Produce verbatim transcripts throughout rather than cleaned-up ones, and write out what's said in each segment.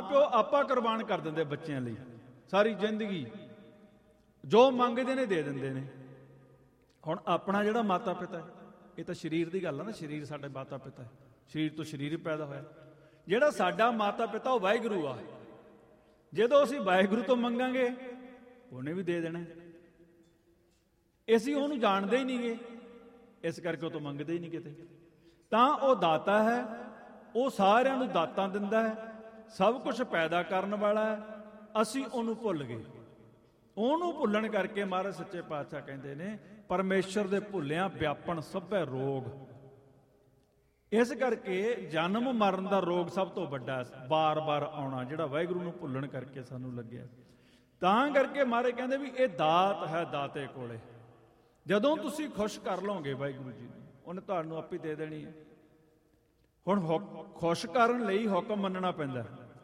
ਪਿਓ ਆਪਾ ਕੁਰਬਾਨ ਕਰ ਦਿੰਦੇ ਬੱਚਿਆਂ ਲਈ, ਸਾਰੀ ਜ਼ਿੰਦਗੀ ਜੋ ਮੰਗਦੇ ਨੇ ਦੇ ਦਿੰਦੇ ਨੇ। ਹੁਣ ਆਪਣਾ ਜਿਹੜਾ ਮਾਤਾ ਪਿਤਾ ਹੈ, ਇਹ ਤਾਂ ਸਰੀਰ ਦੀ ਗੱਲ ਆ ਨਾ, ਸਰੀਰ ਸਾਡੇ ਮਾਤਾ ਪਿਤਾ ਹੈ, ਸਰੀਰ ਤੋਂ ਸਰੀਰ ਪੈਦਾ ਹੋਇਆ। ਜਿਹੜਾ ਸਾਡਾ ਮਾਤਾ ਪਿਤਾ ਉਹ ਵਾਹਿਗੁਰੂ ਆ। ਜਦੋਂ ਅਸੀਂ ਵਾਹਿਗੁਰੂ ਤੋਂ ਮੰਗਾਂਗੇ ਉਹਨੇ ਵੀ ਦੇ ਦੇਣਾ। ਅਸੀਂ ਉਹਨੂੰ ਜਾਣਦੇ ਹੀ ਨਹੀਂ ਗੇ, ਇਸ ਕਰਕੇ ਉਹ ਤੋਂ ਮੰਗਦੇ ਹੀ ਨਹੀਂ ਕਿਤੇ। ਤਾਂ ਉਹ ਦਾਤਾ ਹੈ, ਉਹ ਸਾਰਿਆਂ ਨੂੰ ਦਾਤਾਂ ਦਿੰਦਾ ਹੈ, ਸਭ ਕੁਝ ਪੈਦਾ ਕਰਨ ਵਾਲਾ ਹੈ। ਅਸੀਂ ਉਹਨੂੰ ਭੁੱਲ ਗਏ। ਉਹਨੂੰ ਭੁੱਲਣ ਕਰਕੇ ਮਹਾਰਾਜ ਸੱਚੇ ਪਾਤਸ਼ਾਹ ਕਹਿੰਦੇ ਨੇ ਪਰਮੇਸ਼ਰ ਦੇ ਭੁੱਲਿਆਂ ਵਿਆਪਣ ਸਭੈ ਰੋਗ। ਇਸ ਕਰਕੇ ਜਨਮ ਮਰਨ ਦਾ ਰੋਗ ਸਭ ਤੋਂ ਵੱਡਾ ਬਾਰ-ਬਾਰ ਆਉਣਾ, ਜਿਹੜਾ ਵਾਹਿਗੁਰੂ ਨੂੰ ਭੁੱਲਣ ਕਰਕੇ ਸਾਨੂੰ ਲੱਗਿਆ। ਤਾਂ ਕਰਕੇ ਮਹਾਰਾਜ ਕਹਿੰਦੇ ਵੀ ਇਹ ਦਾਤ ਹੈ ਦਾਤੇ ਕੋਲੇ। ਜਦੋਂ ਤੁਸੀਂ ਖੁਸ਼ ਕਰ ਲਓਗੇ ਵਾਹਿਗੁਰੂ ਜੀ ਨੂੰ, ਉਹਨੇ ਤੁਹਾਨੂੰ ਆਪੇ ਦੇ ਦੇਣੀ ਹੈ। ਹੁਣ ਖੁਸ਼ ਕਰਨ ਲਈ ਹੁਕਮ ਮੰਨਣਾ ਪੈਂਦਾ।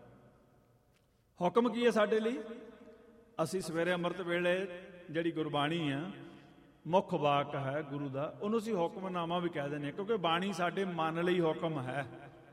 ਹੁਕਮ ਕੀ ਹੈ ਸਾਡੇ ਲਈ? ਅਸੀਂ ਸਵੇਰੇ ਅੰਮ੍ਰਿਤ ਵੇਲੇ ਜਿਹੜੀ ਗੁਰਬਾਣੀ ਆ, ਮੁੱਖ ਵਾਕ ਹੈ ਗੁਰੂ ਦਾ, ਉਹਨੂੰ ਅਸੀਂ ਹੁਕਮਨਾਮਾ ਵੀ ਕਹਿ ਦਿੰਦੇ ਹਾਂ, ਕਿਉਂਕਿ ਬਾਣੀ ਸਾਡੇ ਮਨ ਲਈ ਹੁਕਮ ਹੈ।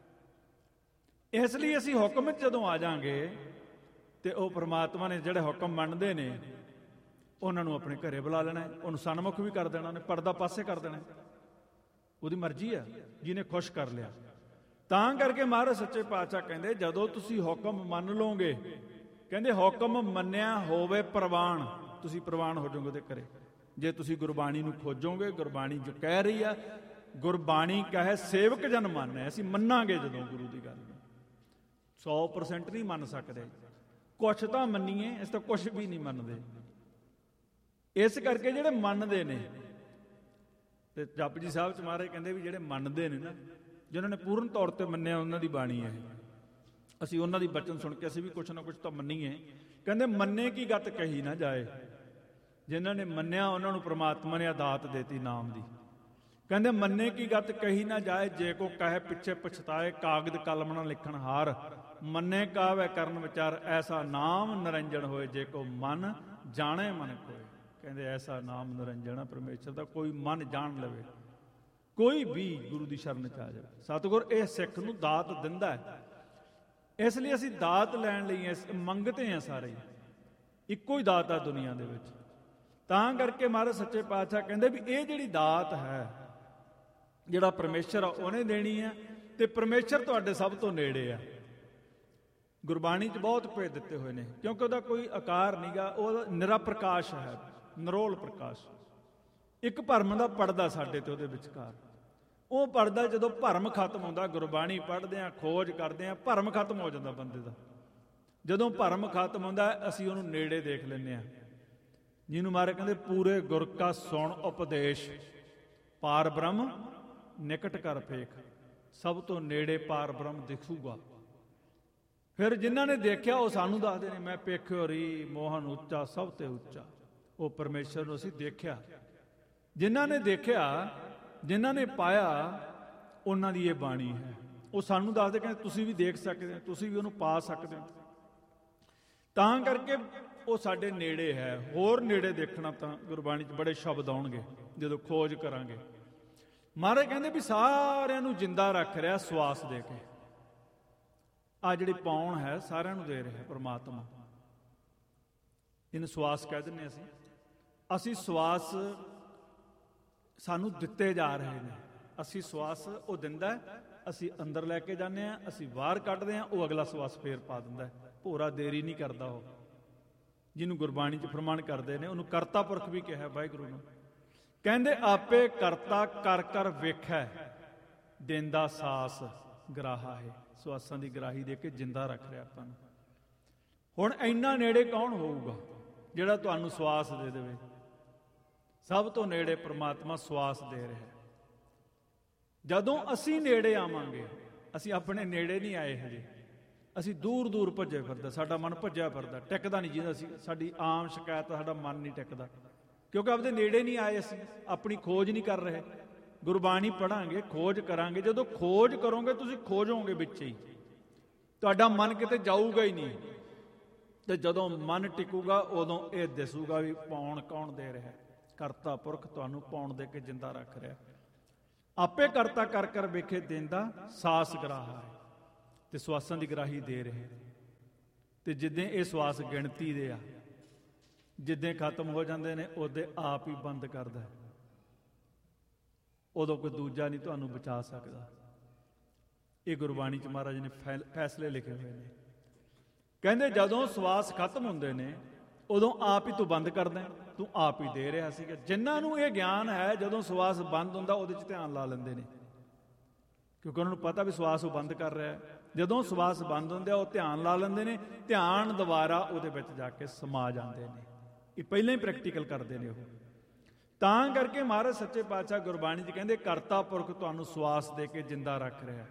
ਇਸ ਲਈ ਅਸੀਂ ਹੁਕਮ 'ਚ ਜਦੋਂ ਆ ਜਾਵਾਂਗੇ ਤੇ ਉਹ ਪ੍ਰਮਾਤਮਾ ਨੇ ਜਿਹੜੇ ਹੁਕਮ ਮੰਨਦੇ ਨੇ ਉਹਨਾਂ ਨੂੰ ਆਪਣੇ ਘਰੇ ਬੁਲਾ ਲੈਣਾ, ਉਹਨੂੰ ਸਨਮੁਖ ਵੀ ਕਰ ਦੇਣਾ, ਉਹਨੇ ਪਰਦਾ ਪਾਸੇ ਕਰ ਦੇਣਾ। ਉਹਦੀ ਮਰਜ਼ੀ ਆ, ਜਿਹਨੇ ਖੁਸ਼ ਕਰ ਲਿਆ। ਤਾਂ ਕਰਕੇ ਮਹਾਰਾਜ ਸੱਚੇ ਪਾਤਸ਼ਾਹ ਕਹਿੰਦੇ ਜਦੋਂ ਤੁਸੀਂ ਹੁਕਮ ਮੰਨ ਲਓਗੇ, ਕਹਿੰਦੇ ਹੁਕਮ ਮੰਨਿਆ ਹੋਵੇ ਪ੍ਰਵਾਨ, ਤੁਸੀਂ ਪ੍ਰਵਾਨ ਹੋ ਜਾਓਗੇ ਉਹਦੇ ਘਰੇ। ਜੇ ਤੁਸੀਂ ਗੁਰਬਾਣੀ ਨੂੰ ਖੋਜੋਗੇ, ਗੁਰਬਾਣੀ ਜੋ ਕਹਿ ਰਹੀ ਆ, ਗੁਰਬਾਣੀ ਕਹੇ ਸੇਵਕ ਜਨ ਮੰਨੈ, ਅਸੀਂ ਮੰਨਾਂਗੇ ਜਦੋਂ ਗੁਰੂ ਦੀ ਗੱਲ। ਸੌ ਪਰਸੈਂਟ ਨਹੀਂ ਮੰਨ ਸਕਦੇ, ਕੁਛ ਤਾਂ ਮੰਨੀਏ, ਇਸ ਤਾਂ ਕੁਛ ਵੀ ਨਹੀਂ ਮੰਨਦੇ। ਇਸ ਕਰਕੇ ਜਿਹੜੇ ਮੰਨਦੇ ਨੇ, ਤੇ ਜਪਜੀ ਸਾਹਿਬ ਚ ਮਹਾਰਾਜ ਕਹਿੰਦੇ ਵੀ ਜਿਹੜੇ ਮੰਨਦੇ ਨੇ ਨਾ, ਜਿਨ੍ਹਾਂ ਨੇ ਪੂਰਨ ਤੌਰ ਤੇ ਮੰਨਿਆ, ਉਹਨਾਂ ਦੀ ਬਾਣੀ ਹੈ। ਅਸੀਂ ਉਹਨਾਂ ਦੀ ਬਚਨ ਸੁਣ ਕੇ ਅਸੀਂ ਵੀ ਕੁਛ ਨਾ ਕੁਛ ਤਾਂ ਮੰਨੀਏ। ਕਹਿੰਦੇ ਮੰਨੇ ਕੀ ਗਤ ਕਹੀ ਨਾ ਜਾਏ। ਜਿਨ੍ਹਾਂ ਨੇ ਮੰਨਿਆ ਉਹਨਾਂ ਨੂੰ ਪ੍ਰਮਾਤਮਾ ਨੇ ਦਾਤ ਦੇਤੀ ਨਾਮ ਦੀ। ਕਹਿੰਦੇ ਮੰਨੇ ਕੀ ਗਤ ਕਹੀ ਨਾ ਜਾਏ, ਜੇ ਕੋ ਕਹੇ ਪਿੱਛੇ ਪਛਤਾਏ, ਕਾਗਦ ਕਲਮ ਨਾ ਲਿਖਣ ਹਾਰ। ਮੰਨੇ ਕਾਵੈ ਕਰਨ ਵਿਚਾਰ, ਐਸਾ ਨਾਮ ਨਿਰੰਜਨ ਹੋਏ, ਜੇ ਕੋ ਮਨ ਜਾਣੇ ਮਨ ਕੋਏ। ਕਹਿੰਦੇ ਐਸਾ ਨਾਮ ਨਿਰੰਜਨ ਆ ਪਰਮੇਸ਼ਰ ਦਾ, ਕੋਈ ਮਨ ਜਾਣ ਲਵੇ, ਕੋਈ ਵੀ ਗੁਰੂ ਦੀ ਸ਼ਰਨ ਚ ਆ ਜਾਵੇ। ਸਤਿਗੁਰ ਇਹ ਸਿੱਖ ਨੂੰ ਦਾਤ ਦਿੰਦਾ ਹੈ। ਇਸ ਲਈ ਅਸੀਂ ਦਾਤ ਲੈਣ ਲਈ ਮੰਗਤੇ ਹਾਂ, ਸਾਰੇ ਇੱਕੋ ਹੀ ਦਾਤ ਆ ਦੁਨੀਆ ਦੇ ਵਿੱਚ। ਤਾਂ ਕਰਕੇ ਮਹਾਰਾਜ ਸੱਚੇ ਪਾਤਸ਼ਾਹ ਕਹਿੰਦੇ ਵੀ ਇਹ ਜਿਹੜੀ ਦਾਤ ਹੈ, ਜਿਹੜਾ ਪਰਮੇਸ਼ਰ ਆ ਉਹਨੇ ਦੇਣੀ ਹੈ, ਤੇ ਪਰਮੇਸ਼ਰ ਤੁਹਾਡੇ ਸਭ ਤੋਂ ਨੇੜੇ ਆ। ਗੁਰਬਾਣੀ 'ਚ ਬਹੁਤ ਭੇਦ ਦਿੱਤੇ ਹੋਏ ਨੇ, ਕਿਉਂਕਿ ਉਹਦਾ ਕੋਈ ਆਕਾਰ ਨਹੀਂਗਾ, ਉਹ ਨਿਰਾ ਪ੍ਰਕਾਸ਼ ਹੈ, ਨਿਰੋਲ ਪ੍ਰਕਾਸ਼। ਇੱਕ ਭਰਮ ਦਾ ਪੜਦਾ ਸਾਡੇ ਤੇ ਉਹਦੇ ਵਿਚਕਾਰ, ਉਹ ਪੜਦਾ ਜਦੋਂ ਭਰਮ ਖਤਮ ਹੁੰਦਾ। ਗੁਰਬਾਣੀ ਪੜ੍ਹਦੇ ਹਾਂ, ਖੋਜ ਕਰਦੇ ਹਾਂ, ਭਰਮ ਖਤਮ ਹੋ ਜਾਂਦਾ ਬੰਦੇ ਦਾ। ਜਦੋਂ ਭਰਮ ਖਤਮ ਹੁੰਦਾ ਅਸੀਂ ਉਹਨੂੰ ਨੇੜੇ ਦੇਖ ਲੈਂਦੇ ਹਾਂ, ਜਿਹਨੂੰ ਮਾਰੇ ਕਹਿੰਦੇ ਪੂਰੇ ਗੁਰ ਕਾ ਸੁਣ ਉਪਦੇਸ਼, ਪਾਰ ਬ੍ਰਹਮ ਨਿਕਟ ਕਰ ਫੇਖ। ਸਭ ਤੋਂ ਨੇੜੇ ਪਾਰ ਬ੍ਰਹਮ ਦਿਖੂਗਾ। ਫਿਰ ਜਿਨ੍ਹਾਂ ਨੇ ਦੇਖਿਆ ਉਹ ਸਾਨੂੰ ਦੱਸਦੇ ਨੇ, ਮੈਂ ਪੇਖਿਓ ਰੀ ਮੋਹਨ ਉੱਚਾ ਸਭ ਤੇ ਉੱਚਾ। ਉਹ ਪਰਮੇਸ਼ਰ ਨੂੰ ਅਸੀਂ ਦੇਖਿਆ। ਜਿਨ੍ਹਾਂ ਨੇ ਦੇਖਿਆ, ਜਿਨ੍ਹਾਂ ਨੇ ਪਾਇਆ, ਉਹਨਾਂ ਦੀ ਇਹ ਬਾਣੀ ਹੈ। ਉਹ ਸਾਨੂੰ ਦੱਸਦੇ, ਕਹਿੰਦੇ ਤੁਸੀਂ ਵੀ ਦੇਖ ਸਕਦੇ ਹੋ, ਤੁਸੀਂ ਵੀ ਉਹਨੂੰ ਪਾ ਸਕਦੇ ਹੋ। ਤਾਂ ਕਰਕੇ ਉਹ ਸਾਡੇ ਨੇੜੇ ਹੈ। ਹੋਰ ਨੇੜੇ ਦੇਖਣਾ ਤਾਂ ਗੁਰਬਾਣੀ 'ਚ ਬੜੇ ਸ਼ਬਦ ਆਉਣਗੇ ਜਦੋਂ ਖੋਜ ਕਰਾਂਗੇ। ਮਹਾਰਾਜ ਕਹਿੰਦੇ ਵੀ ਸਾਰਿਆਂ ਨੂੰ ਜਿੰਦਾ ਰੱਖ ਰਿਹਾ ਸਵਾਸ ਦੇ ਕੇ। ਆ ਜਿਹੜੀ ਪੌਣ ਹੈ ਸਾਰਿਆਂ ਨੂੰ ਦੇ ਰਿਹਾ ਪਰਮਾਤਮਾ। ਇਹਨੂੰ ਸਵਾਸ ਕਹਿ ਦਿੰਦੇ ਅਸੀਂ। ਅਸੀਂ ਸਵਾਸ ਸਾਨੂੰ ਦਿੱਤੇ ਜਾ ਰਹੇ ਨੇ। ਅਸੀਂ ਸਵਾਸ ਉਹ ਦਿੰਦਾ, ਅਸੀਂ ਅੰਦਰ ਲੈ ਕੇ ਜਾਂਦੇ ਹਾਂ, ਅਸੀਂ ਬਾਹਰ ਕੱਢਦੇ ਹਾਂ, ਉਹ ਅਗਲਾ ਸਵਾਸ ਫੇਰ ਪਾ ਦਿੰਦਾ। ਭੋਰਾ ਦੇਰੀ ਨਹੀਂ ਕਰਦਾ ਉਹ। ਜਿਹਨੂੰ ਗੁਰਬਾਣੀ 'ਚ ਪ੍ਰਮਾਣ ਕਰਦੇ ਨੇ ਉਹਨੂੰ ਕਰਤਾ ਪੁਰਖ ਵੀ ਕਿਹਾ ਵਾਹਿਗੁਰੂ ਨੂੰ। ਕਹਿੰਦੇ ਆਪੇ ਕਰਤਾ ਕਰ ਕਰ ਵੇਖੈ, ਦੇਂਦਾ ਸਾਸ ਗਰਾਹਾ ਹੈ। ਸਵਾਸਾਂ ਦੀ ਗਰਾਹੀ ਦੇ ਕੇ ਜਿੰਦਾ ਰੱਖ ਰਿਹਾ ਆਪਾਂ ਨੂੰ। ਹੁਣ ਇੰਨਾ ਨੇੜੇ ਕੌਣ ਹੋਊਗਾ ਜਿਹੜਾ ਤੁਹਾਨੂੰ ਸਵਾਸ ਦੇ ਦੇਵੇ? ਸਭ ਤੋਂ ਨੇੜੇ ਪ੍ਰਮਾਤਮਾ ਸਵਾਸ ਦੇ ਰਿਹਾ। ਜਦੋਂ ਅਸੀਂ ਨੇੜੇ ਆਵਾਂਗੇ, ਅਸੀਂ ਆਪਣੇ ਨੇੜੇ ਨਹੀਂ ਆਏ ਹਜੇ, ਅਸੀਂ ਦੂਰ ਦੂਰ ਭੱਜੇ ਫਿਰਦਾ, ਸਾਡਾ ਮਨ ਭੱਜਿਆ ਫਿਰਦਾ, ਟਿਕਦਾ ਨਹੀਂ। ਜਿਹਦਾ ਅਸੀਂ ਸਾਡੀ ਆਮ ਸ਼ਿਕਾਇਤ, ਸਾਡਾ ਮਨ ਨਹੀਂ ਟਿਕਦਾ, ਕਿਉਂਕਿ ਆਪਦੇ ਨੇੜੇ ਨਹੀਂ ਆਏ, ਅਸੀਂ ਆਪਣੀ ਖੋਜ ਨਹੀਂ ਕਰ ਰਹੇ। ਗੁਰਬਾਣੀ ਪੜ੍ਹਾਂਗੇ, ਖੋਜ ਕਰਾਂਗੇ। ਜਦੋਂ ਖੋਜ ਕਰੋਗੇ ਤੁਸੀਂ ਖੋਜੋਗੇ ਵਿੱਚ ਹੀ, ਤੁਹਾਡਾ ਮਨ ਕਿਤੇ ਜਾਊਗਾ ਹੀ ਨਹੀਂ। ਤੇ ਜਦੋਂ ਮਨ ਟਿਕੂਗਾ ਉਦੋਂ ਇਹ ਦਿਸੂਗਾ ਵੀ ਪੌਣ ਕੌਣ ਦੇ ਰਿਹਾ। ਕਰਤਾ ਪੁਰਖ ਤੁਹਾਨੂੰ ਪੌਣ ਦੇ ਕੇ ਜਿੰਦਾ ਰੱਖ ਰਿਹਾ। ਆਪੇ ਕਰਤਾ ਕਰ ਕਰ ਵੇਖੇ ਦੇਂਦਾ ਸਾਸ ਗਰਾਹਾ ਹੈ। ਤੇ ਸਵਾਸਾਂ ਦੀ ਗਰਾਹੀ ਦੇ ਰਹੇ। ਤੇ ਜਿੱਦਾਂ ਇਹ ਸਵਾਸ ਗਿਣਤੀ ਦੇ ਆ, ਜਿੱਦਾਂ ਖਤਮ ਹੋ ਜਾਂਦੇ ਨੇ ਉਹਦੇ ਆਪ ਹੀ ਬੰਦ ਕਰਦਾ। ਉਦੋਂ ਕੋਈ ਦੂਜਾ ਨਹੀਂ ਤੁਹਾਨੂੰ ਬਚਾ ਸਕਦਾ। ਇਹ ਗੁਰਬਾਣੀ 'ਚ ਮਹਾਰਾਜ ਨੇ ਫੈਸਲੇ ਲਿਖੇ ਹੋਏ ਨੇ। ਕਹਿੰਦੇ ਜਦੋਂ ਸਵਾਸ ਖਤਮ ਹੁੰਦੇ ਨੇ ਉਦੋਂ ਆਪ ਹੀ ਤੂੰ ਬੰਦ ਕਰਦਾ, ਤੂੰ ਆਪ ਹੀ ਦੇ ਰਿਹਾ ਸੀਗਾ। ਜਿਨ੍ਹਾਂ ਨੂੰ ਇਹ ਗਿਆਨ ਹੈ ਜਦੋਂ ਸਵਾਸ ਬੰਦ ਹੁੰਦਾ ਉਹਦੇ 'ਚ ਧਿਆਨ ਲਾ ਲੈਂਦੇ ਨੇ, ਕਿਉਂਕਿ ਉਹਨਾਂ ਨੂੰ ਪਤਾ ਵੀ ਸਵਾਸ ਉਹ ਬੰਦ ਕਰ ਰਿਹਾ। ਜਦੋਂ ਸਵਾਸ ਬੰਦ ਹੁੰਦੇ ਆ ਉਹ ਧਿਆਨ ਲਾ ਲੈਂਦੇ ਨੇ, ਧਿਆਨ ਦੁਬਾਰਾ ਉਹਦੇ ਵਿੱਚ ਜਾ ਕੇ ਸਮਾ ਜਾਂਦੇ ਨੇ। ਇਹ ਪਹਿਲਾਂ ਹੀ ਪ੍ਰੈਕਟੀਕਲ ਕਰਦੇ ਨੇ ਉਹ। ਤਾਂ ਕਰਕੇ ਮਹਾਰਾਜ ਸੱਚੇ ਪਾਤਸ਼ਾਹ ਗੁਰਬਾਣੀ 'ਚ ਕਹਿੰਦੇ ਕਰਤਾ ਪੁਰਖ ਤੁਹਾਨੂੰ ਸਵਾਸ ਦੇ ਕੇ ਜਿੰਦਾ ਰੱਖ ਰਿਹਾ।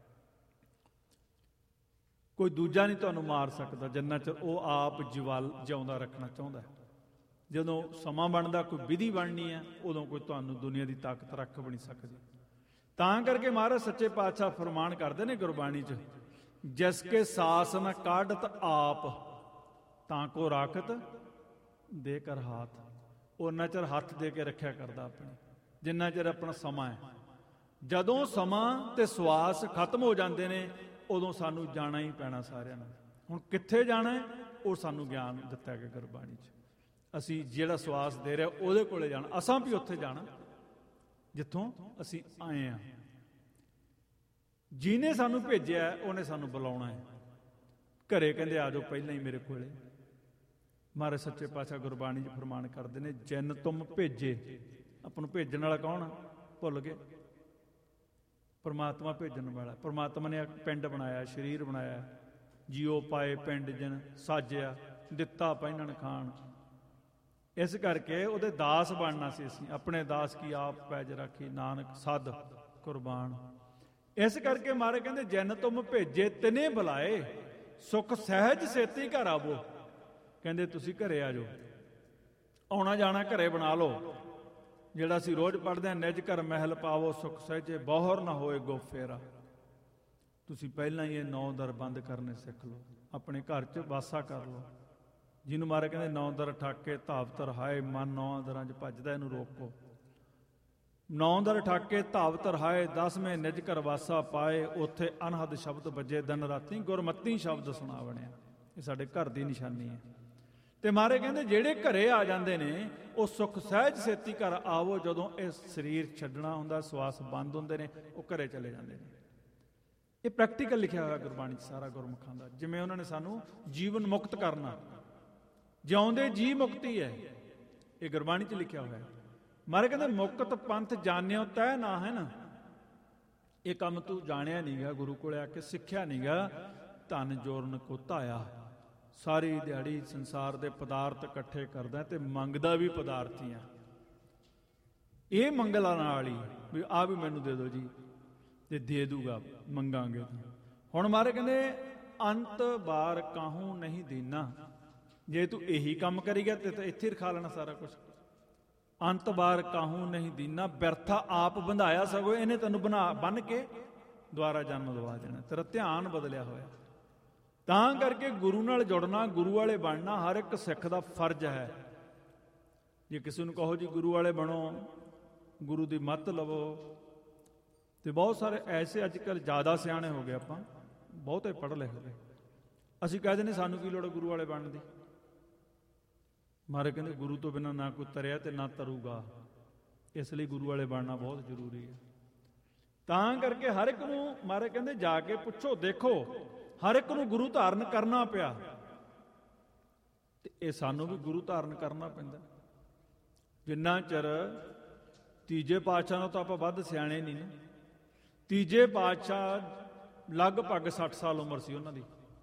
ਕੋਈ ਦੂਜਾ ਨਹੀਂ ਤੁਹਾਨੂੰ ਮਾਰ ਸਕਦਾ ਜਿੰਨਾ ਚਿਰ ਉਹ ਆਪ ਜੀਵਲ ਜਿਉਂਦਾ ਰੱਖਣਾ ਚਾਹੁੰਦਾ। ਜਦੋਂ ਸਮਾਂ ਬਣਦਾ, ਕੋਈ ਵਿਧੀ ਬਣਨੀ ਹੈ, ਉਦੋਂ ਕੋਈ ਤੁਹਾਨੂੰ ਦੁਨੀਆ ਦੀ ਤਾਕਤ ਰੱਖ ਵੀ ਨਹੀਂ ਸਕਦੀ। ਤਾਂ ਕਰਕੇ ਮਹਾਰਾਜ ਸੱਚੇ ਪਾਤਸ਼ਾਹ ਫਰਮਾਨ ਕਰਦੇ ਨੇ ਗੁਰਬਾਣੀ 'ਚ, ਜਿਸ ਕੇ ਸਾਸ ਨ ਕਾਢਤ ਆਪ ਤਾਂ ਕੋ ਰਾਖਤ ਦੇ ਕਰ ਹਾਥ। ਉਹਨਾਂ ਚਿਰ ਹੱਥ ਦੇ ਕੇ ਰੱਖਿਆ ਕਰਦਾ ਆਪਣੇ, ਜਿੰਨਾ ਚਿਰ ਆਪਣਾ ਸਮਾਂ ਹੈ। ਜਦੋਂ ਸਮਾਂ ਤੇ ਸਵਾਸ ਖਤਮ ਹੋ ਜਾਂਦੇ ਨੇ ਉਦੋਂ ਸਾਨੂੰ ਜਾਣਾ ਹੀ ਪੈਣਾ ਸਾਰਿਆਂ ਨੂੰ। ਹੁਣ ਕਿੱਥੇ ਜਾਣਾ ਹੈ ਉਹ ਸਾਨੂੰ ਗਿਆਨ ਦਿੱਤਾ ਗਿਆ ਗੁਰਬਾਣੀ 'ਚ। ਅਸੀਂ ਜਿਹੜਾ ਸਵਾਸ ਦੇ ਰਿਹਾ ਉਹਦੇ ਕੋਲੇ ਜਾਣਾ, ਅਸਾਂ ਵੀ ਉੱਥੇ ਜਾਣਾ ਜਿੱਥੋਂ ਅਸੀਂ ਆਏ ਹਾਂ। ਜਿਹਨੇ ਸਾਨੂੰ ਭੇਜਿਆ ਉਹਨੇ ਸਾਨੂੰ ਬੁਲਾਉਣਾ ਹੈ। ਘਰੇ ਕਹਿੰਦੇ ਆ ਜਾਓ ਪਹਿਲਾਂ ਹੀ ਮੇਰੇ ਕੋਲੇ। ਮਹਾਰਾਜ ਸੱਚੇ ਪਾਤਸ਼ਾਹ ਗੁਰਬਾਣੀ 'ਚ ਫਰਮਾਨ ਕਰਦੇ ਨੇ, ਜਿਨ ਤੁਮ ਭੇਜੇ। ਆਪਾਂ ਨੂੰ ਭੇਜਣ ਵਾਲਾ ਕੌਣ ਆ? ਭੁੱਲ ਗਏ। ਪਰਮਾਤਮਾ ਭੇਜਣ ਵਾਲਾ। ਪਰਮਾਤਮਾ ਨੇ ਪਿੰਡ ਬਣਾਇਆ, ਸਰੀਰ ਬਣਾਇਆ, ਜੀਓ ਪਾਏ ਪਿੰਡ ਜਿਨ ਸਾਜਿਆ, ਦਿੱਤਾ ਪਹਿਨਣ ਖਾਣ। ਇਸ ਕਰਕੇ ਉਹਦੇ ਦਾਸ ਬਣਨਾ ਸੀ ਅਸੀਂ। ਆਪਣੇ ਦਾਸ ਕੀ ਆਪ ਪੈਜ ਰਾਖੀ, ਨਾਨਕ ਸਦ ਕੁਰਬਾਨ। ਇਸ ਕਰਕੇ ਮਹਾਰਾਜ ਕਹਿੰਦੇ ਜਿਨ ਤੁਮ ਭੇਜੇ ਤਿਨੇ ਬੁਲਾਏ, ਸੁਖ ਸਹਿਜ ਸੇਤੀ ਘਰ ਆਵੋ। ਕਹਿੰਦੇ ਤੁਸੀਂ ਘਰੇ ਆ ਜਾਓ। ਆਉਣਾ ਜਾਣਾ ਘਰੇ ਬਣਾ ਲਓ। ਜਿਹੜਾ ਅਸੀਂ ਰੋਜ਼ ਪੜ੍ਹਦੇ ਹਾਂ, ਨਿਜ ਘਰ ਮਹਿਲ ਪਾਵੋ ਸੁਖ ਸਹਿਜੇ, ਬੋਹਰ ਨਾ ਹੋਏ ਗੋ ਫੇਰਾ। ਤੁਸੀਂ ਪਹਿਲਾਂ ਹੀ ਇਹ ਨੌ ਦਰ ਬੰਦ ਕਰਨੇ ਸਿੱਖ ਲਓ, ਆਪਣੇ ਘਰ 'ਚ ਵਾਸਾ ਕਰ ਲਓ। ਜਿਹਨੂੰ ਮਾਰੇ ਕਹਿੰਦੇ ਨੌ ਦਰ ਠਾਕੇ ਧਾਵਤ ਰਹਾਏ, ਮਨ ਨੌ ਦਰਾਂ 'ਚ ਭੱਜਦਾ, ਇਹਨੂੰ ਰੋਕੋ। ਨੌ ਦਰ ਠਾਕੇ ਧਾਵਤ ਰਹਾਏ, ਦਸਵੇਂ ਨਿਜ ਘਰ ਵਾਸਾ ਪਾਏ, ਉੱਥੇ ਅਨਹਦ ਸ਼ਬਦ ਵੱਜੇ ਦਿਨ ਰਾਤੀ, ਗੁਰਮਤੀ ਸ਼ਬਦ ਸੁਣਾ ਬਣਿਆ। ਇਹ ਸਾਡੇ ਘਰ ਦੀ ਨਿਸ਼ਾਨੀ ਹੈ। ਤੇ ਮਹਾਰਾਜ ਕਹਿੰਦੇ ਜਿਹੜੇ ਘਰੇ ਆ ਜਾਂਦੇ ਨੇ ਉਹ ਸੁਖ ਸਹਿਜ ਛੇਤੀ ਘਰ ਆਵੋ। ਜਦੋਂ ਇਹ ਸਰੀਰ ਛੱਡਣਾ ਹੁੰਦਾ, ਸਵਾਸ ਬੰਦ ਹੁੰਦੇ ਨੇ, ਉਹ ਘਰੇ ਚਲੇ ਜਾਂਦੇ ਨੇ। ਇਹ ਪ੍ਰੈਕਟੀਕਲ ਲਿਖਿਆ ਹੋਇਆ ਗੁਰਬਾਣੀ 'ਚ ਸਾਰਾ ਗੁਰਮੁਖਾਂ ਦਾ। ਜਿਵੇਂ ਉਹਨਾਂ ਨੇ ਸਾਨੂੰ ਜੀਵਨ ਮੁਕਤ ਕਰਨਾ, ਜਿਉਂਦੇ ਜੀ ਮੁਕਤੀ ਹੈ, ਇਹ ਗੁਰਬਾਣੀ 'ਚ ਲਿਖਿਆ ਹੋਇਆ। ਮਹਾਰਾਜ ਕਹਿੰਦੇ ਮੁਕਤ ਪੰਥ ਜਾਣਿਓ ਤੈ ਨਾ ਹੈ ਨਾ। ਇਹ ਕੰਮ ਤੂੰ ਜਾਣਿਆ ਨਹੀਂ ਗਾ, ਗੁਰੂ ਕੋਲ ਆ ਕੇ ਸਿੱਖਿਆ ਨਹੀਂ ਗਾ। ਧਨ ਜੋਰਨ ਕੋ ਧਾਇਆ। ਸਾਰੀ ਦਿਹਾੜੀ ਸੰਸਾਰ ਦੇ ਪਦਾਰਥ ਇਕੱਠੇ ਕਰਦਾ ਤੇ ਮੰਗਦਾ ਵੀ ਪਦਾਰਥ ਹੀ ਆ। ਇਹ ਮੰਗਲਾਂ ਨਾਲ ਹੀ ਵੀ ਆ ਵੀ ਮੈਨੂੰ ਦੇ ਦਿਓ ਜੀ, ਤੇ ਦੇ ਦੂਗਾ, ਮੰਗਾਂਗੇ। ਹੁਣ ਮਹਾਰਾਜ ਕਹਿੰਦੇ ਅੰਤ ਬਾਰ ਕਾਹੂ ਨਹੀਂ ਦੇਣਾ। ਜੇ ਤੂੰ ਇਹੀ ਕੰਮ ਕਰੀ ਗਿਆ ਤੇ ਇੱਥੇ ਰਖਾ ਲੈਣਾ ਸਾਰਾ ਕੁਝ। ਅੰਤ ਬਾਰ ਕਾਹੂ ਨਹੀਂ ਦੀਨਾ, ਬਿਰਥਾ ਆਪ ਬੰਧਾਇਆ, ਸਗੋਂ ਇਹਨੇ ਤੈਨੂੰ ਬਣਾ ਬੰਨ ਕੇ ਦੁਆਰਾ ਜਨਮ ਦਵਾ ਦੇਣਾ। ਤੇਰਾ ਧਿਆਨ ਬਦਲਿਆ ਹੋਇਆ। ਤਾਂ ਕਰਕੇ ਗੁਰੂ ਨਾਲ ਜੁੜਨਾ, ਗੁਰੂ ਵਾਲੇ ਬਣਨਾ ਹਰ ਇੱਕ ਸਿੱਖ ਦਾ ਫਰਜ਼ ਹੈ। ਜੇ ਕਿਸੇ ਨੂੰ ਕਹੋ ਜੀ ਗੁਰੂ ਵਾਲੇ ਬਣੋ, ਗੁਰੂ ਦੀ ਮੱਤ ਲਵੋ, ਤੇ ਬਹੁਤ ਸਾਰੇ ਐਸੇ ਅੱਜ ਕੱਲ੍ਹ ਜ਼ਿਆਦਾ ਸਿਆਣੇ ਹੋ ਗਏ, ਆਪਾਂ ਬਹੁਤੇ ਪੜ੍ਹ ਲਿਖ ਗਏ, ਅਸੀਂ ਕਹਿ ਦਿੰਦੇ ਸਾਨੂੰ ਕੀ ਲੋੜ ਹੈ ਗੁਰੂ ਵਾਲੇ ਬਣਨ ਦੀ। ਮਹਾਰਾਜ ਕਹਿੰਦੇ ਗੁਰੂ ਤੋਂ ਬਿਨਾਂ ਨਾ ਕੋਈ ਤਰਿਆ ਤੇ ਨਾ ਤਰੂਗਾ, ਇਸ ਲਈ ਗੁਰੂ ਵਾਲੇ ਬਣਨਾ ਬਹੁਤ ਜ਼ਰੂਰੀ ਹੈ। ਤਾਂ ਕਰਕੇ ਹਰ ਇੱਕ ਨੂੰ ਮਹਾਰਾਜ ਕਹਿੰਦੇ ਜਾ ਕੇ ਪੁੱਛੋ, ਦੇਖੋ, ਹਰ ਇੱਕ ਨੂੰ ਗੁਰੂ ਧਾਰਨ ਕਰਨਾ ਪਿਆ। ਤੇ ਇਹ ਸਾਨੂੰ ਵੀ ਗੁਰੂ ਧਾਰਨ ਕਰਨਾ ਪੈਂਦਾ। ਜਿੰਨਾ ਚਿਰ ਤੀਜੇ ਪਾਤਸ਼ਾਹ ਨੂੰ ਤਾਂ ਆਪਾਂ ਵੱਧ ਸਿਆਣੇ ਨਹੀਂ ਨਾ। ਤੀਜੇ ਪਾਤਸ਼ਾਹ ਲਗਭਗ ਸੱਠ ਸਾਲ ਉਮਰ ਸੀ ਉਹਨਾਂ ਦੀ।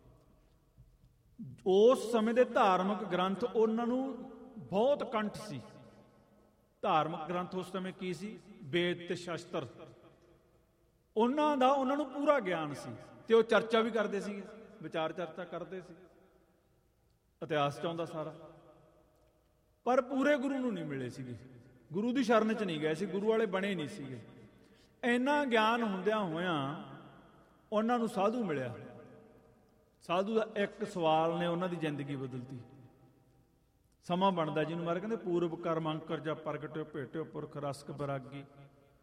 ਉਸ ਸਮੇਂ ਦੇ ਧਾਰਮਿਕ ਗ੍ਰੰਥ ਉਹਨਾਂ ਨੂੰ ਬਹੁਤ ਕੰਠ ਸੀ। ਧਾਰਮਿਕ ਗ੍ਰੰਥ ਉਸ ਸਮੇਂ ਕੀ ਸੀ? ਵੇਦ ਤੇ ਸ਼ਸਤਰ। ਉਹਨਾਂ ਦਾ ਉਹਨਾਂ ਨੂੰ ਪੂਰਾ ਗਿਆਨ ਸੀ ਤੇ ਉਹ ਚਰਚਾ ਵੀ ਕਰਦੇ ਸੀਗੇ, ਵਿਚਾਰ ਚਰਚਾ ਕਰਦੇ ਸੀ, ਇਤਿਹਾਸ ਚ ਆਉਂਦਾ ਸਾਰਾ। ਪਰ ਪੂਰੇ ਗੁਰੂ ਨੂੰ ਨਹੀਂ ਮਿਲੇ ਸੀਗੇ, ਗੁਰੂ ਦੀ ਸ਼ਰਨ ਚ ਨਹੀਂ ਗਏ ਸੀ, ਗੁਰੂ ਵਾਲੇ ਬਣੇ ਨਹੀਂ ਸੀਗੇ। ਇੰਨਾ ਗਿਆਨ ਹੁੰਦਿਆਂ ਹੋਇਆਂ ਉਹਨਾਂ ਨੂੰ ਸਾਧੂ ਮਿਲਿਆ। ਸਾਧੂ ਦਾ ਇੱਕ ਸਵਾਲ ਨੇ ਉਹਨਾਂ ਦੀ ਜ਼ਿੰਦਗੀ ਬਦਲਤੀ। ਸਮਾਂ ਬਣਦਾ ਜਿਹਨੂੰ ਮਾਰੇ ਕਹਿੰਦੇ ਪੂਰਬ ਕਰਮ ਅੰਕਰ ਜਾਂ ਪ੍ਰਗਟਿਓ ਭੇਟਿਓ ਪੁਰਖ ਰਸਕ ਬਰਾਗੀ।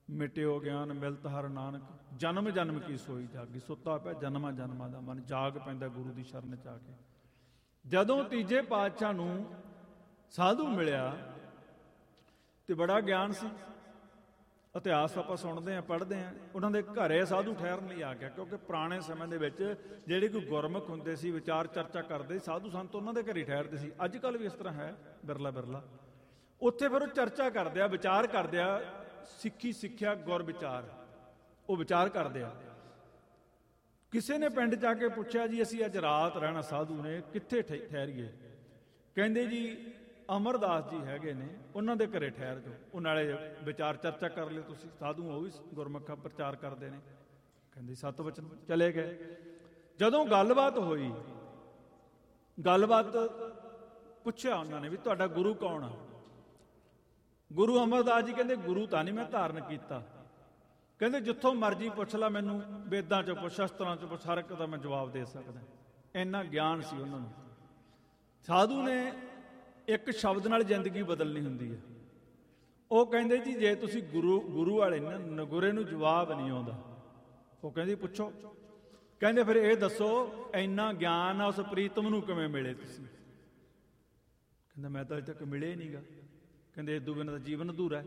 ਮਿਟਿਓ ਗਿਆਨ ਮਿਲਤ ਹਰ ਨਾਨਕ, ਜਨਮ ਜਨਮ ਕੀ ਸੋਈ ਜਾਗੀ। ਸੁੱਤਾ ਪਿਆ ਜਨਮਾਂ ਜਨਮਾਂ ਦਾ ਮਨ ਜਾਗ ਪੈਂਦਾ ਗੁਰੂ ਦੀ ਸ਼ਰਨ ਚ ਆ ਕੇ। ਜਦੋਂ ਤੀਜੇ ਪਾਤਸ਼ਾਹ ਨੂੰ ਸਾਧੂ ਮਿਲਿਆ ਤੇ ਬੜਾ ਗਿਆਨ ਸੀ। ਇਤਿਹਾਸ ਆਪਾਂ ਸੁਣਦੇ ਹਾਂ, ਪੜ੍ਹਦੇ ਹਾਂ। ਉਹਨਾਂ ਦੇ ਘਰੇ ਸਾਧੂ ਠਹਿਰਨ ਲਈ ਆ ਗਿਆ, ਕਿਉਂਕਿ ਪੁਰਾਣੇ ਸਮੇਂ ਦੇ ਵਿੱਚ ਜਿਹੜੇ ਕੋਈ ਗੁਰਮੁਖ ਹੁੰਦੇ ਸੀ, ਵਿਚਾਰ ਚਰਚਾ ਕਰਦੇ, ਸਾਧੂ ਸੰਤ ਉਹਨਾਂ ਦੇ ਘਰੇ ਠਹਿਰਦੇ ਸੀ। ਅੱਜ ਕੱਲ੍ਹ ਵੀ ਇਸ ਤਰ੍ਹਾਂ ਹੈ, ਬਿਰਲਾ ਬਿਰਲਾ। ਉੱਥੇ ਫਿਰ ਉਹ ਚਰਚਾ ਕਰਦੇ ਆ, ਵਿਚਾਰ ਕਰਦੇ ਆ, ਸਿੱਖੀ ਸਿੱਖਿਆ ਗੁਰ ਵਿਚਾਰ, ਉਹ ਵਿਚਾਰ ਕਰਦੇ ਆ। ਕਿਸੇ ਨੇ ਪਿੰਡ ਜਾ ਕੇ ਪੁੱਛਿਆ, ਜੀ ਅਸੀਂ ਅੱਜ ਰਾਤ ਰਹਿਣਾ, ਸਾਧੂ ਨੇ, ਕਿੱਥੇ ਠਹਿਰੀਏ? ਕਹਿੰਦੇ ਜੀ ਅਮਰਦਾਸ ਜੀ ਹੈਗੇ ਨੇ, ਉਹਨਾਂ ਦੇ ਘਰੇ ਠਹਿਰ ਜਾਓ, ਉਹ ਨਾਲੇ ਵਿਚਾਰ ਚਰਚਾ ਕਰ ਲਿਓ ਤੁਸੀਂ। ਸਾਧੂ ਉਹ ਵੀ ਗੁਰਮੁਖਾ ਪ੍ਰਚਾਰ ਕਰਦੇ ਨੇ। ਕਹਿੰਦੇ ਸਤ ਵਚਨ। ਚਲੇ ਗਏ। ਜਦੋਂ ਗੱਲਬਾਤ ਹੋਈ, ਗੱਲਬਾਤ ਪੁੱਛਿਆ ਉਹਨਾਂ ਨੇ ਵੀ ਤੁਹਾਡਾ ਗੁਰੂ ਕੌਣ ਆ? ਗੁਰੂ ਅਮਰਦਾਸ ਜੀ ਕਹਿੰਦੇ ਗੁਰੂ ਤਾਂ ਨਹੀਂ ਮੈਂ ਧਾਰਨ ਕੀਤਾ। ਕਹਿੰਦੇ ਜਿੱਥੋਂ ਮਰਜ਼ੀ ਪੁੱਛ ਲਾ, ਮੈਨੂੰ ਵੇਦਾਂ ਚੋਂ ਪੁੱਛ, ਸ਼ਸਤਰਾਂ ਚੋਂ ਪੁੱਛ, ਹਰ ਇੱਕ ਦਾ ਮੈਂ ਜਵਾਬ ਦੇ ਸਕਦਾ। ਇੰਨਾ ਗਿਆਨ ਸੀ ਉਹਨਾਂ ਨੂੰ। ਸਾਧੂ ਨੇ ਇੱਕ ਸ਼ਬਦ ਨਾਲ ਜ਼ਿੰਦਗੀ ਬਦਲਣੀ ਹੁੰਦੀ ਹੈ। ਉਹ ਕਹਿੰਦੇ ਜੀ ਜੇ ਤੁਸੀਂ ਗੁਰੂ ਗੁਰੂ ਵਾਲੇ ਨੇ, ਨਗੁਰੇ ਨੂੰ ਜਵਾਬ ਨਹੀਂ ਆਉਂਦਾ। ਉਹ ਕਹਿੰਦੇ ਪੁੱਛੋ। ਕਹਿੰਦੇ ਫਿਰ ਇਹ ਦੱਸੋ ਇੰਨਾ ਗਿਆਨ ਆ ਉਸ ਪ੍ਰੀਤਮ ਨੂੰ ਕਿਵੇਂ ਮਿਲੇ ਤੁਸੀਂ? ਕਹਿੰਦਾ ਮੈਂ ਤਾਂ ਅਜੇ ਤੱਕ ਮਿਲੇ ਨਹੀਂ ਗਾ। ਕਹਿੰਦੇ ਇਦੋਂ ਬਿਨਾਂ ਤਾਂ ਜੀਵਨ ਅਧੂਰਾ ਹੈ।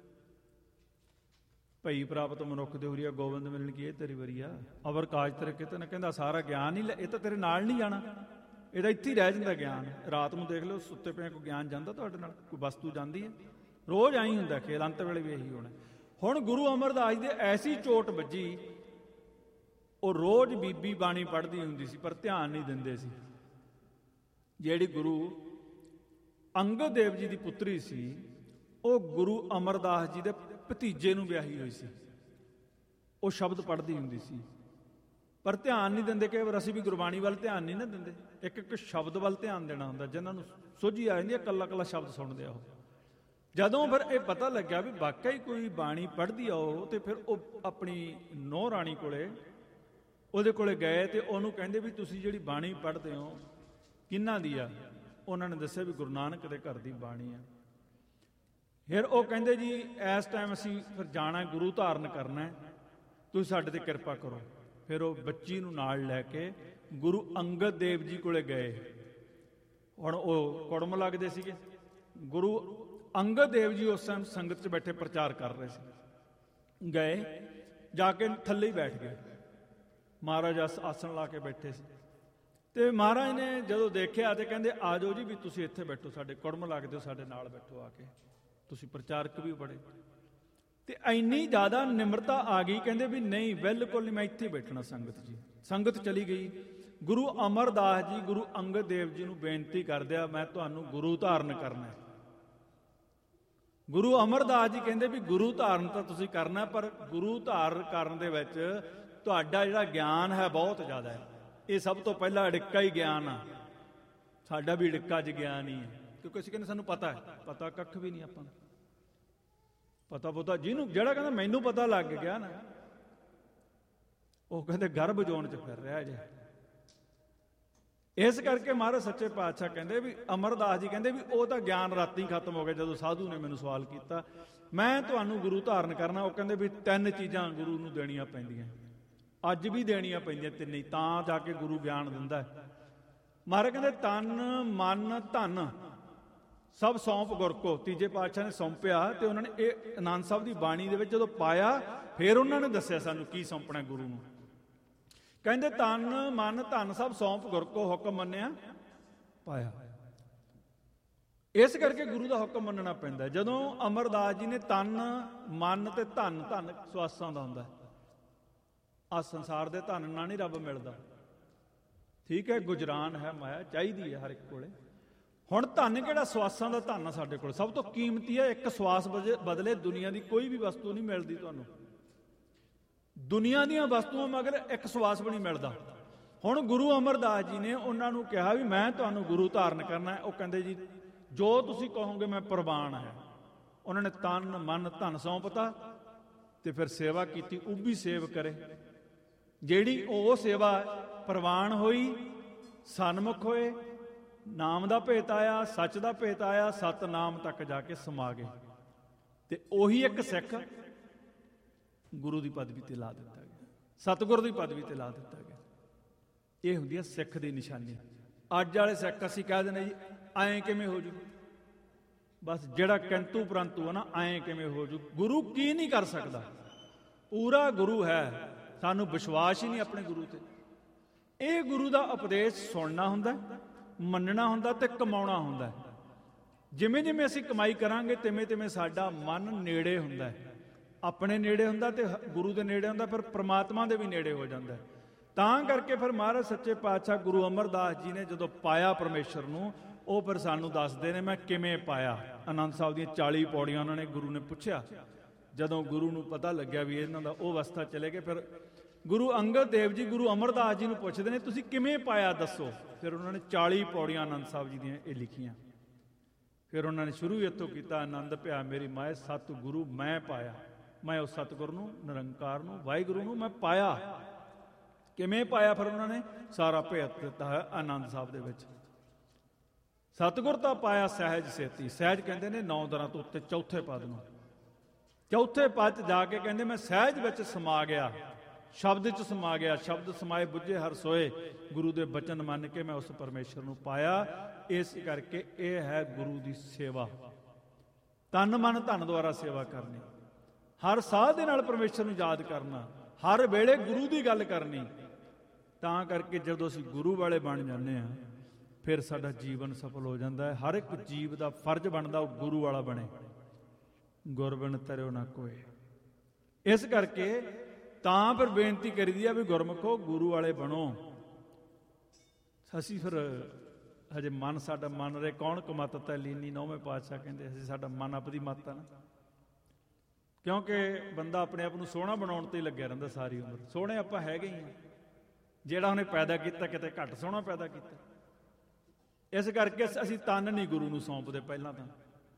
ਭਈ ਪ੍ਰਾਪਤ ਮਨੁੱਖ ਦੇ ਉਰੀਆ ਗੋਬਿੰਦ ਮਿਲਣ ਕੀ ਇਹ ਤੇਰੀ ਵਰੀਆ, ਅਵਰ ਕਾਜ ਤੇਰੇ ਕਿਤੇ ਨਾ। ਕਹਿੰਦਾ ਸਾਰਾ ਗਿਆਨ ਹੀ ਇਹ ਤਾਂ ਤੇਰੇ ਨਾਲ ਨਹੀਂ ਜਾਣਾ, ਇਹਦਾ ਇੱਥੇ ਹੀ ਰਹਿ ਜਾਂਦਾ ਗਿਆਨ। ਰਾਤ ਨੂੰ ਦੇਖ ਲਓ ਸੁੱਤੇ ਪਏ ਕੋਈ ਗਿਆਨ ਜਾਂਦਾ ਤੁਹਾਡੇ ਨਾਲ, ਕੋਈ ਵਸਤੂ ਜਾਂਦੀ ਹੈ? ਰੋਜ਼ ਆਈ ਹੁੰਦਾ ਖੇਲ, ਅੰਤ ਵੇਲੇ ਵੀ ਇਹੀ ਹੋਣਾ। ਹੁਣ ਗੁਰੂ ਅਮਰਦਾਸ ਦੇ ਐਸੀ ਚੋਟ ਵੱਜੀ, ਉਹ ਰੋਜ਼ ਬੀਬੀ ਬਾਣੀ ਪੜ੍ਹਦੀ ਹੁੰਦੀ ਸੀ ਪਰ ਧਿਆਨ ਨਹੀਂ ਦਿੰਦੇ ਸੀ। ਜਿਹੜੀ ਗੁਰੂ ਅੰਗਦ ਦੇਵ ਜੀ ਦੀ ਪੁੱਤਰੀ ਸੀ, ਉਹ ਗੁਰੂ ਅਮਰਦਾਸ ਜੀ ਦੇ ਭਤੀਜੇ ਨੂੰ ਵਿਆਹੀ ਹੋਈ ਸੀ। ਉਹ ਸ਼ਬਦ ਪੜ੍ਹਦੀ ਹੁੰਦੀ ਸੀ ਪਰ ਧਿਆਨ ਨਹੀਂ ਦਿੰਦੇ। ਕਈ ਵਾਰ ਅਸੀਂ ਵੀ ਗੁਰਬਾਣੀ ਵੱਲ ਧਿਆਨ ਨਹੀਂ ਨਾ ਦਿੰਦੇ, ਇੱਕ ਇੱਕ ਸ਼ਬਦ ਵੱਲ ਧਿਆਨ ਦੇਣਾ ਹੁੰਦਾ। ਜਿਨ੍ਹਾਂ ਨੂੰ ਸੋਝੀ ਆ ਜਾਂਦੀ ਹੈ, ਇਕੱਲਾ ਇਕੱਲਾ ਸ਼ਬਦ ਸੁਣਦੇ ਆ ਉਹ। ਜਦੋਂ ਫਿਰ ਇਹ ਪਤਾ ਲੱਗਿਆ ਵੀ ਵਾਕਈ ਕੋਈ ਬਾਣੀ ਪੜ੍ਹਦੀ ਆ ਉਹ, ਤੇ ਫਿਰ ਉਹ ਆਪਣੀ ਨੂੰਹ ਰਾਣੀ ਕੋਲੇ, ਉਹਦੇ ਕੋਲੇ ਗਏ ਤੇ ਉਹਨੂੰ ਕਹਿੰਦੇ ਵੀ ਤੁਸੀਂ ਜਿਹੜੀ ਬਾਣੀ ਪੜ੍ਹਦੇ ਹੋ ਕਿਹਨਾਂ ਦੀ ਆ? ਉਹਨਾਂ ਨੇ ਦੱਸਿਆ ਵੀ ਗੁਰੂ ਨਾਨਕ ਦੇ ਘਰ ਦੀ ਬਾਣੀ ਆ। ਫਿਰ ਉਹ ਕਹਿੰਦੇ ਜੀ ਇਸ ਟਾਈਮ ਅਸੀਂ ਫਿਰ ਜਾਣਾ, ਗੁਰੂ ਧਾਰਨ ਕਰਨਾ, ਤੁਸੀਂ ਸਾਡੇ ਤੇ ਕਿਰਪਾ ਕਰੋ। ਫਿਰ ਉਹ ਬੱਚੀ ਨੂੰ ਨਾਲ ਲੈ ਕੇ ਗੁਰੂ ਅੰਗਦ ਦੇਵ ਜੀ ਕੋਲੇ ਗਏ। ਹੁਣ ਉਹ ਕੁੜਮ ਲੱਗਦੇ ਸੀਗੇ। ਗੁਰੂ ਅੰਗਦ ਦੇਵ ਜੀ ਉਸ ਟਾਈਮ ਸੰਗਤ 'ਚ ਬੈਠੇ ਪ੍ਰਚਾਰ ਕਰ ਰਹੇ ਸੀ। ਗਏ, ਜਾ ਕੇ ਥੱਲੇ ਹੀ ਬੈਠ ਗਏ। ਮਹਾਰਾਜ ਆਸਣ ਲਾ ਕੇ ਬੈਠੇ ਸੀ ਤੇ ਮਹਾਰਾਜ ਨੇ ਜਦੋਂ ਦੇਖਿਆ ਤੇ ਕਹਿੰਦੇ ਆ ਜਾਓ ਜੀ, ਵੀ ਤੁਸੀਂ ਇੱਥੇ ਬੈਠੋ, ਸਾਡੇ ਕੁੜਮ ਲੱਗਦੇ ਹੋ, ਸਾਡੇ ਨਾਲ ਬੈਠੋ ਆ ਕੇ, ਤੁਸੀਂ ਪ੍ਰਚਾਰਕ ਵੀ ਬੜੇ। ਤੇ ਇੰਨੀ ਜ਼ਿਆਦਾ ਨਿਮਰਤਾ ਆ ਗਈ, ਕਹਿੰਦੇ ਵੀ ਨਹੀਂ ਬਿਲਕੁਲ ਨਹੀਂ, ਮੈਂ ਇੱਥੇ ਬੈਠਣਾ ਸੰਗਤ ਜੀ। ਸੰਗਤ ਚਲੀ ਗਈ। ਗੁਰੂ ਅਮਰਦਾਸ ਜੀ ਗੁਰੂ ਅੰਗਦ ਦੇਵ ਜੀ ਨੂੰ ਬੇਨਤੀ ਕਰਦੇ ਆ, ਮੈਂ ਤੁਹਾਨੂੰ ਗੁਰੂ ਧਾਰਨ ਕਰਨਾ। ਗੁਰੂ ਅਮਰਦਾਸ ਜੀ ਕਹਿੰਦੇ ਵੀ ਗੁਰੂ ਧਾਰਨ ਤਾਂ ਤੁਸੀਂ ਕਰਨਾ, ਪਰ ਗੁਰੂ ਧਾਰਨ ਕਰਨ ਦੇ ਵਿੱਚ ਤੁਹਾਡਾ ਜਿਹੜਾ ਗਿਆਨ ਹੈ ਬਹੁਤ ਜ਼ਿਆਦਾ ਹੈ। ਇਹ ਸਭ ਤੋਂ ਪਹਿਲਾਂ ਅੜਿੱਕਾ ਹੀ ਗਿਆਨ ਆ, ਸਾਡਾ ਵੀ ਅੜਿੱਕਾ 'ਚ ਗਿਆਨ ਹੀ ਹੈ। ਕਿਉਂਕਿ ਅਸੀਂ ਕਹਿੰਦੇ ਸਾਨੂੰ ਪਤਾ ਹੈ, ਪਤਾ ਕੱਖ ਵੀ ਨਹੀਂ ਆਪਾਂ ਨੂੰ। ਪਤਾ ਪੁੱਤਾ ਜਿਹਨੂੰ, ਜਿਹੜਾ ਕਹਿੰਦਾ ਮੈਨੂੰ ਪਤਾ ਲੱਗ ਗਿਆ ਨਾ, ਉਹ ਕਹਿੰਦੇ ਗਰਭ ਜੋਨ 'ਚ ਫਿਰ ਰਿਹਾ ਜੇ। ਇਸ ਕਰਕੇ ਮਹਾਰਾਜ ਸੱਚੇ ਪਾਤਸ਼ਾਹ ਕਹਿੰਦੇ ਵੀ, ਅਮਰਦਾਸ ਜੀ ਕਹਿੰਦੇ ਵੀ ਉਹ ਤਾਂ ਗਿਆਨ ਰਾਤੀ ਖਤਮ ਹੋ ਗਿਆ ਜਦੋਂ ਸਾਧੂ ਨੇ ਮੈਨੂੰ ਸਵਾਲ ਕੀਤਾ, ਮੈਂ ਤੁਹਾਨੂੰ ਗੁਰੂ ਧਾਰਨ ਕਰਨਾ। ਉਹ ਕਹਿੰਦੇ ਵੀ ਤਿੰਨ ਚੀਜ਼ਾਂ ਗੁਰੂ ਨੂੰ ਦੇਣੀਆਂ ਪੈਂਦੀਆਂ, ਅੱਜ ਵੀ ਦੇਣੀਆਂ ਪੈਂਦੀਆਂ ਤਿੰਨੇ, ਤਾਂ ਜਾ ਕੇ ਗੁਰੂ ਗਿਆਨ ਦਿੰਦਾ। ਮਹਾਰਾਜ ਕਹਿੰਦੇ ਤਨ ਮਨ ਧਨ ਸਭ ਸੌਂਪ ਗੁਰ ਕੋ। ਤੀਜੇ ਪਾਤਸ਼ਾਹ ਨੇ ਸੌਂਪਿਆ ਤੇ ਉਹਨਾਂ ਨੇ ਇਹ ਆਨੰਦ ਸਾਹਿਬ ਦੀ ਬਾਣੀ ਦੇ ਵਿੱਚ ਜਦੋਂ ਪਾਇਆ, ਫਿਰ ਉਹਨਾਂ ਨੇ ਦੱਸਿਆ ਸਾਨੂੰ ਕੀ ਸੌਂਪਣਾ ਗੁਰੂ ਨੂੰ। ਕਹਿੰਦੇ ਤਨ ਮਨ ਧਨ ਸਭ ਸੌਂਪ ਗੁਰ ਕੋ, ਹੁਕਮ ਮੰਨਿਆ ਪਾਇਆ। ਇਸ ਕਰਕੇ ਗੁਰੂ ਦਾ ਹੁਕਮ ਮੰਨਣਾ ਪੈਂਦਾ। ਜਦੋਂ ਅਮਰਦਾਸ ਜੀ ਨੇ ਤਨ ਮਨ ਤੇ ਧਨ, ਧਨ ਸਵਾਸਾਂ ਦਾ ਹੁੰਦਾ, ਆ ਸੰਸਾਰ ਦੇ ਧਨ ਨਾਲ ਨਹੀਂ ਰੱਬ ਮਿਲਦਾ, ਠੀਕ ਹੈ, ਗੁਜਰਾਨ ਹੈ, ਮਾਇਆ ਚਾਹੀਦੀ ਹੈ ਹਰ ਇੱਕ ਕੋਲੇ। ਹੁਣ ਧਨ ਕਿਹੜਾ? ਸਵਾਸਾਂ ਦਾ ਧਨ ਆ ਸਾਡੇ ਕੋਲ, ਸਭ ਤੋਂ ਕੀਮਤੀ ਹੈ। ਇੱਕ ਸਵਾਸ ਬਦਲੇ ਦੁਨੀਆ ਦੀ ਕੋਈ ਵੀ ਵਸਤੂ ਨਹੀਂ ਮਿਲਦੀ ਤੁਹਾਨੂੰ। ਦੁਨੀਆ ਦੀਆਂ ਵਸਤੂਆਂ ਮਗਰ ਇੱਕ ਸਵਾਸ ਵੀ ਨਹੀਂ ਮਿਲਦਾ। ਹੁਣ ਗੁਰੂ ਅਮਰਦਾਸ ਜੀ ਨੇ ਉਹਨਾਂ ਨੂੰ ਕਿਹਾ ਵੀ ਮੈਂ ਤੁਹਾਨੂੰ ਗੁਰੂ ਧਾਰਨ ਕਰਨਾ ਹੈ। ਉਹ ਕਹਿੰਦੇ ਜੀ ਜੋ ਤੁਸੀਂ ਕਹੋਗੇ ਮੈਂ ਪ੍ਰਵਾਨ ਹੈ। ਉਹਨਾਂ ਨੇ ਤਨ ਮਨ ਧਨ ਸੌਂਪਤਾ ਤੇ ਫਿਰ ਸੇਵਾ ਕੀਤੀ, ਉਭੀ ਸੇਵ ਕਰੇ। ਜਿਹੜੀ ਉਹ ਸੇਵਾ ਪ੍ਰਵਾਨ ਹੋਈ, ਸਨਮੁਖ ਹੋਏ, ਨਾਮ ਦਾ ਭੇਤ ਆਇਆ, ਸੱਚ ਦਾ ਭੇਤ ਆਇਆ, ਸਤਨਾਮ ਤੱਕ ਜਾ ਕੇ ਸਮਾ ਗਏ। ਤੇ ਉਹੀ ਇੱਕ ਸਿੱਖ ਗੁਰੂ ਦੀ ਪਦਵੀ ਤੇ ਲਾ ਦਿੱਤਾ ਗਿਆ, ਸਤਿਗੁਰ ਦੀ ਪਦਵੀ ਤੇ ਲਾ ਦਿੱਤਾ ਗਿਆ। ਇਹ ਹੁੰਦੀ ਹੈ ਸਿੱਖ ਦੀ ਨਿਸ਼ਾਨੀ। ਅੱਜ ਵਾਲੇ ਸਿੱਖ ਅਸੀਂ ਕਹਿ ਦਿੰਦੇ ਜੀ ਐਂ ਕਿਵੇਂ ਹੋ ਜੂ, ਬਸ ਜਿਹੜਾ ਕਿੰਤੂ ਪਰੰਤੂ ਹੈ ਨਾ, ਐਂ ਕਿਵੇਂ ਹੋ ਜੂ। ਗੁਰੂ ਕੀ ਨਹੀਂ ਕਰ ਸਕਦਾ, ਪੂਰਾ ਗੁਰੂ ਹੈ, ਸਾਨੂੰ ਵਿਸ਼ਵਾਸ ਹੀ ਨਹੀਂ ਆਪਣੇ ਗੁਰੂ ਤੇ। ਇਹ ਗੁਰੂ ਦਾ ਉਪਦੇਸ਼ ਸੁਣਨਾ ਹੁੰਦਾ, ਮੰਨਣਾ ਹੁੰਦਾ ਤੇ ਕਮਾਉਣਾ ਹੁੰਦਾ। ਜਿਵੇਂ ਜਿਵੇਂ ਅਸੀਂ ਕਮਾਈ ਕਰਾਂਗੇ ਤਿਵੇਂ ਤਿਵੇਂ ਸਾਡਾ ਮਨ ਨੇੜੇ ਹੁੰਦਾ, ਆਪਣੇ ਨੇੜੇ ਹੁੰਦਾ ਤੇ ਗੁਰੂ ਦੇ ਨੇੜੇ ਹੁੰਦਾ, ਫਿਰ ਪ੍ਰਮਾਤਮਾ ਦੇ ਵੀ ਨੇੜੇ ਹੋ ਜਾਂਦਾ। ਤਾਂ ਕਰਕੇ ਫਿਰ ਮਹਾਰਾਜ ਸੱਚੇ ਪਾਤਸ਼ਾਹ ਗੁਰੂ ਅਮਰਦਾਸ ਜੀ ਨੇ ਜਦੋਂ ਪਾਇਆ ਪਰਮੇਸ਼ਰ ਨੂੰ, ਉਹ ਫਿਰ ਸਾਨੂੰ ਦੱਸਦੇ ਨੇ ਮੈਂ ਕਿਵੇਂ ਪਾਇਆ। ਆਨੰਦ ਸਾਹਿਬ ਦੀਆਂ ਚਾਲੀ ਪੌੜੀਆਂ ਉਹਨਾਂ ਨੇ ਗੁਰੂ ਨੇ ਪੁੱਛਿਆ। ਜਦੋਂ ਗੁਰੂ ਨੂੰ ਪਤਾ ਲੱਗਿਆ ਵੀ ਇਹਨਾਂ ਦਾ ਉਹ ਅਵਸਥਾ ਚਲੇ ਗਏ, ਫਿਰ ਗੁਰੂ ਅੰਗਦ ਦੇਵ ਜੀ ਗੁਰੂ ਅਮਰਦਾਸ ਜੀ ਨੂੰ ਪੁੱਛਦੇ ਨੇ ਤੁਸੀਂ ਕਿਵੇਂ ਪਾਇਆ ਦੱਸੋ। ਫਿਰ ਉਹਨਾਂ ਨੇ ਚਾਲੀ ਪੌੜੀਆਂ ਆਨੰਦ ਸਾਹਿਬ ਜੀ ਦੀਆਂ ਇਹ ਲਿਖੀਆਂ। ਫਿਰ ਉਹਨਾਂ ਨੇ ਸ਼ੁਰੂ ਇੱਥੋਂ ਕੀਤਾ, ਆਨੰਦ ਭਿਆ ਮੇਰੀ ਮਾਏ ਸਤ ਗੁਰੂ ਮੈਂ ਪਾਇਆ। ਮੈਂ ਉਸ ਸਤਿਗੁਰ ਨੂੰ, ਨਿਰੰਕਾਰ ਨੂੰ, ਵਾਹਿਗੁਰੂ ਨੂੰ ਮੈਂ ਪਾਇਆ। ਕਿਵੇਂ ਪਾਇਆ? ਫਿਰ ਉਹਨਾਂ ਨੇ ਸਾਰਾ ਭੇਤ ਦਿੱਤਾ ਹੈ ਆਨੰਦ ਸਾਹਿਬ ਦੇ ਵਿੱਚ। ਸਤਿਗੁਰ ਤਾਂ ਪਾਇਆ ਸਹਿਜ ਸੇਤੀ। ਸਹਿਜ ਕਹਿੰਦੇ ਨੇ ਨੌ ਦਰਾਂ ਤੋਂ ਉੱਤੇ ਚੌਥੇ ਪਦ ਨੂੰ। ਚੌਥੇ ਪਦ 'ਚ ਜਾ ਕੇ ਕਹਿੰਦੇ ਮੈਂ ਸਹਿਜ ਵਿੱਚ ਸਮਾ ਗਿਆ, ਸ਼ਬਦ 'ਚ ਸਮਾ ਗਿਆ। ਸ਼ਬਦ ਸਮਾਏ ਬੁੱਝੇ ਹਰ ਸੋਏ, ਗੁਰੂ ਦੇ ਬਚਨ ਮੰਨ ਕੇ ਮੈਂ ਉਸ ਪਰਮੇਸ਼ਰ ਨੂੰ ਪਾਇਆ। ਇਸ ਕਰਕੇ ਇਹ ਹੈ ਗੁਰੂ ਦੀ ਸੇਵਾ, ਤਨ ਮਨ ਧਨ ਦੁਆਰਾ ਸੇਵਾ ਕਰਨੀ, ਹਰ ਸਾਹ ਦੇ ਨਾਲ ਪਰਮੇਸ਼ਰ ਨੂੰ ਯਾਦ ਕਰਨਾ, ਹਰ ਵੇਲੇ ਗੁਰੂ ਦੀ ਗੱਲ ਕਰਨੀ। ਤਾਂ ਕਰਕੇ ਜਦੋਂ ਅਸੀਂ ਗੁਰੂ ਵਾਲੇ ਬਣ ਜਾਂਦੇ ਹਾਂ ਫਿਰ ਸਾਡਾ ਜੀਵਨ ਸਫਲ ਹੋ ਜਾਂਦਾ ਹੈ। ਹਰ ਇੱਕ ਜੀਵ ਦਾ ਫਰਜ਼ ਬਣਦਾ ਉਹ ਗੁਰੂ ਵਾਲਾ ਬਣੇ। ਗੁਰ ਬਿਨ ਤਰਿਓ ਨਾ ਕੋਏ। ਇਸ ਕਰਕੇ ਤਾਂ ਫਿਰ ਬੇਨਤੀ ਕਰੀਦੀ ਆ ਵੀ ਗੁਰਮੁਖੋ ਗੁਰੂ ਵਾਲੇ ਬਣੋ। ਅਸੀਂ ਫਿਰ ਹਜੇ ਮਨ ਸਾਡਾ ਮੰਨ ਰਹੇ ਕੌਣ ਕਮਤ ਤੈ ਲੀਨੀ, ਨੌਵੇਂ ਪਾਤਸ਼ਾਹ ਕਹਿੰਦੇ ਅਸੀਂ ਸਾਡਾ ਮਨ ਆਪਦੀ ਮੱਤ ਆ ਨਾ। ਕਿਉਂਕਿ ਬੰਦਾ ਆਪਣੇ ਆਪ ਨੂੰ ਸੋਹਣਾ ਬਣਾਉਣ ਤੇ ਹੀ ਲੱਗਿਆ ਰਹਿੰਦਾ ਸਾਰੀ ਉਮਰ। ਸੋਹਣੇ ਆਪਾਂ ਹੈਗੇ ਹੀ ਆ, ਜਿਹੜਾ ਉਹਨੇ ਪੈਦਾ ਕੀਤਾ ਕਿਤੇ ਘੱਟ ਸੋਹਣਾ ਪੈਦਾ ਕੀਤਾ। ਇਸ ਕਰਕੇ ਅਸੀਂ ਤਨ ਨਹੀਂ ਗੁਰੂ ਨੂੰ ਸੌਂਪਦੇ। ਪਹਿਲਾਂ ਤਾਂ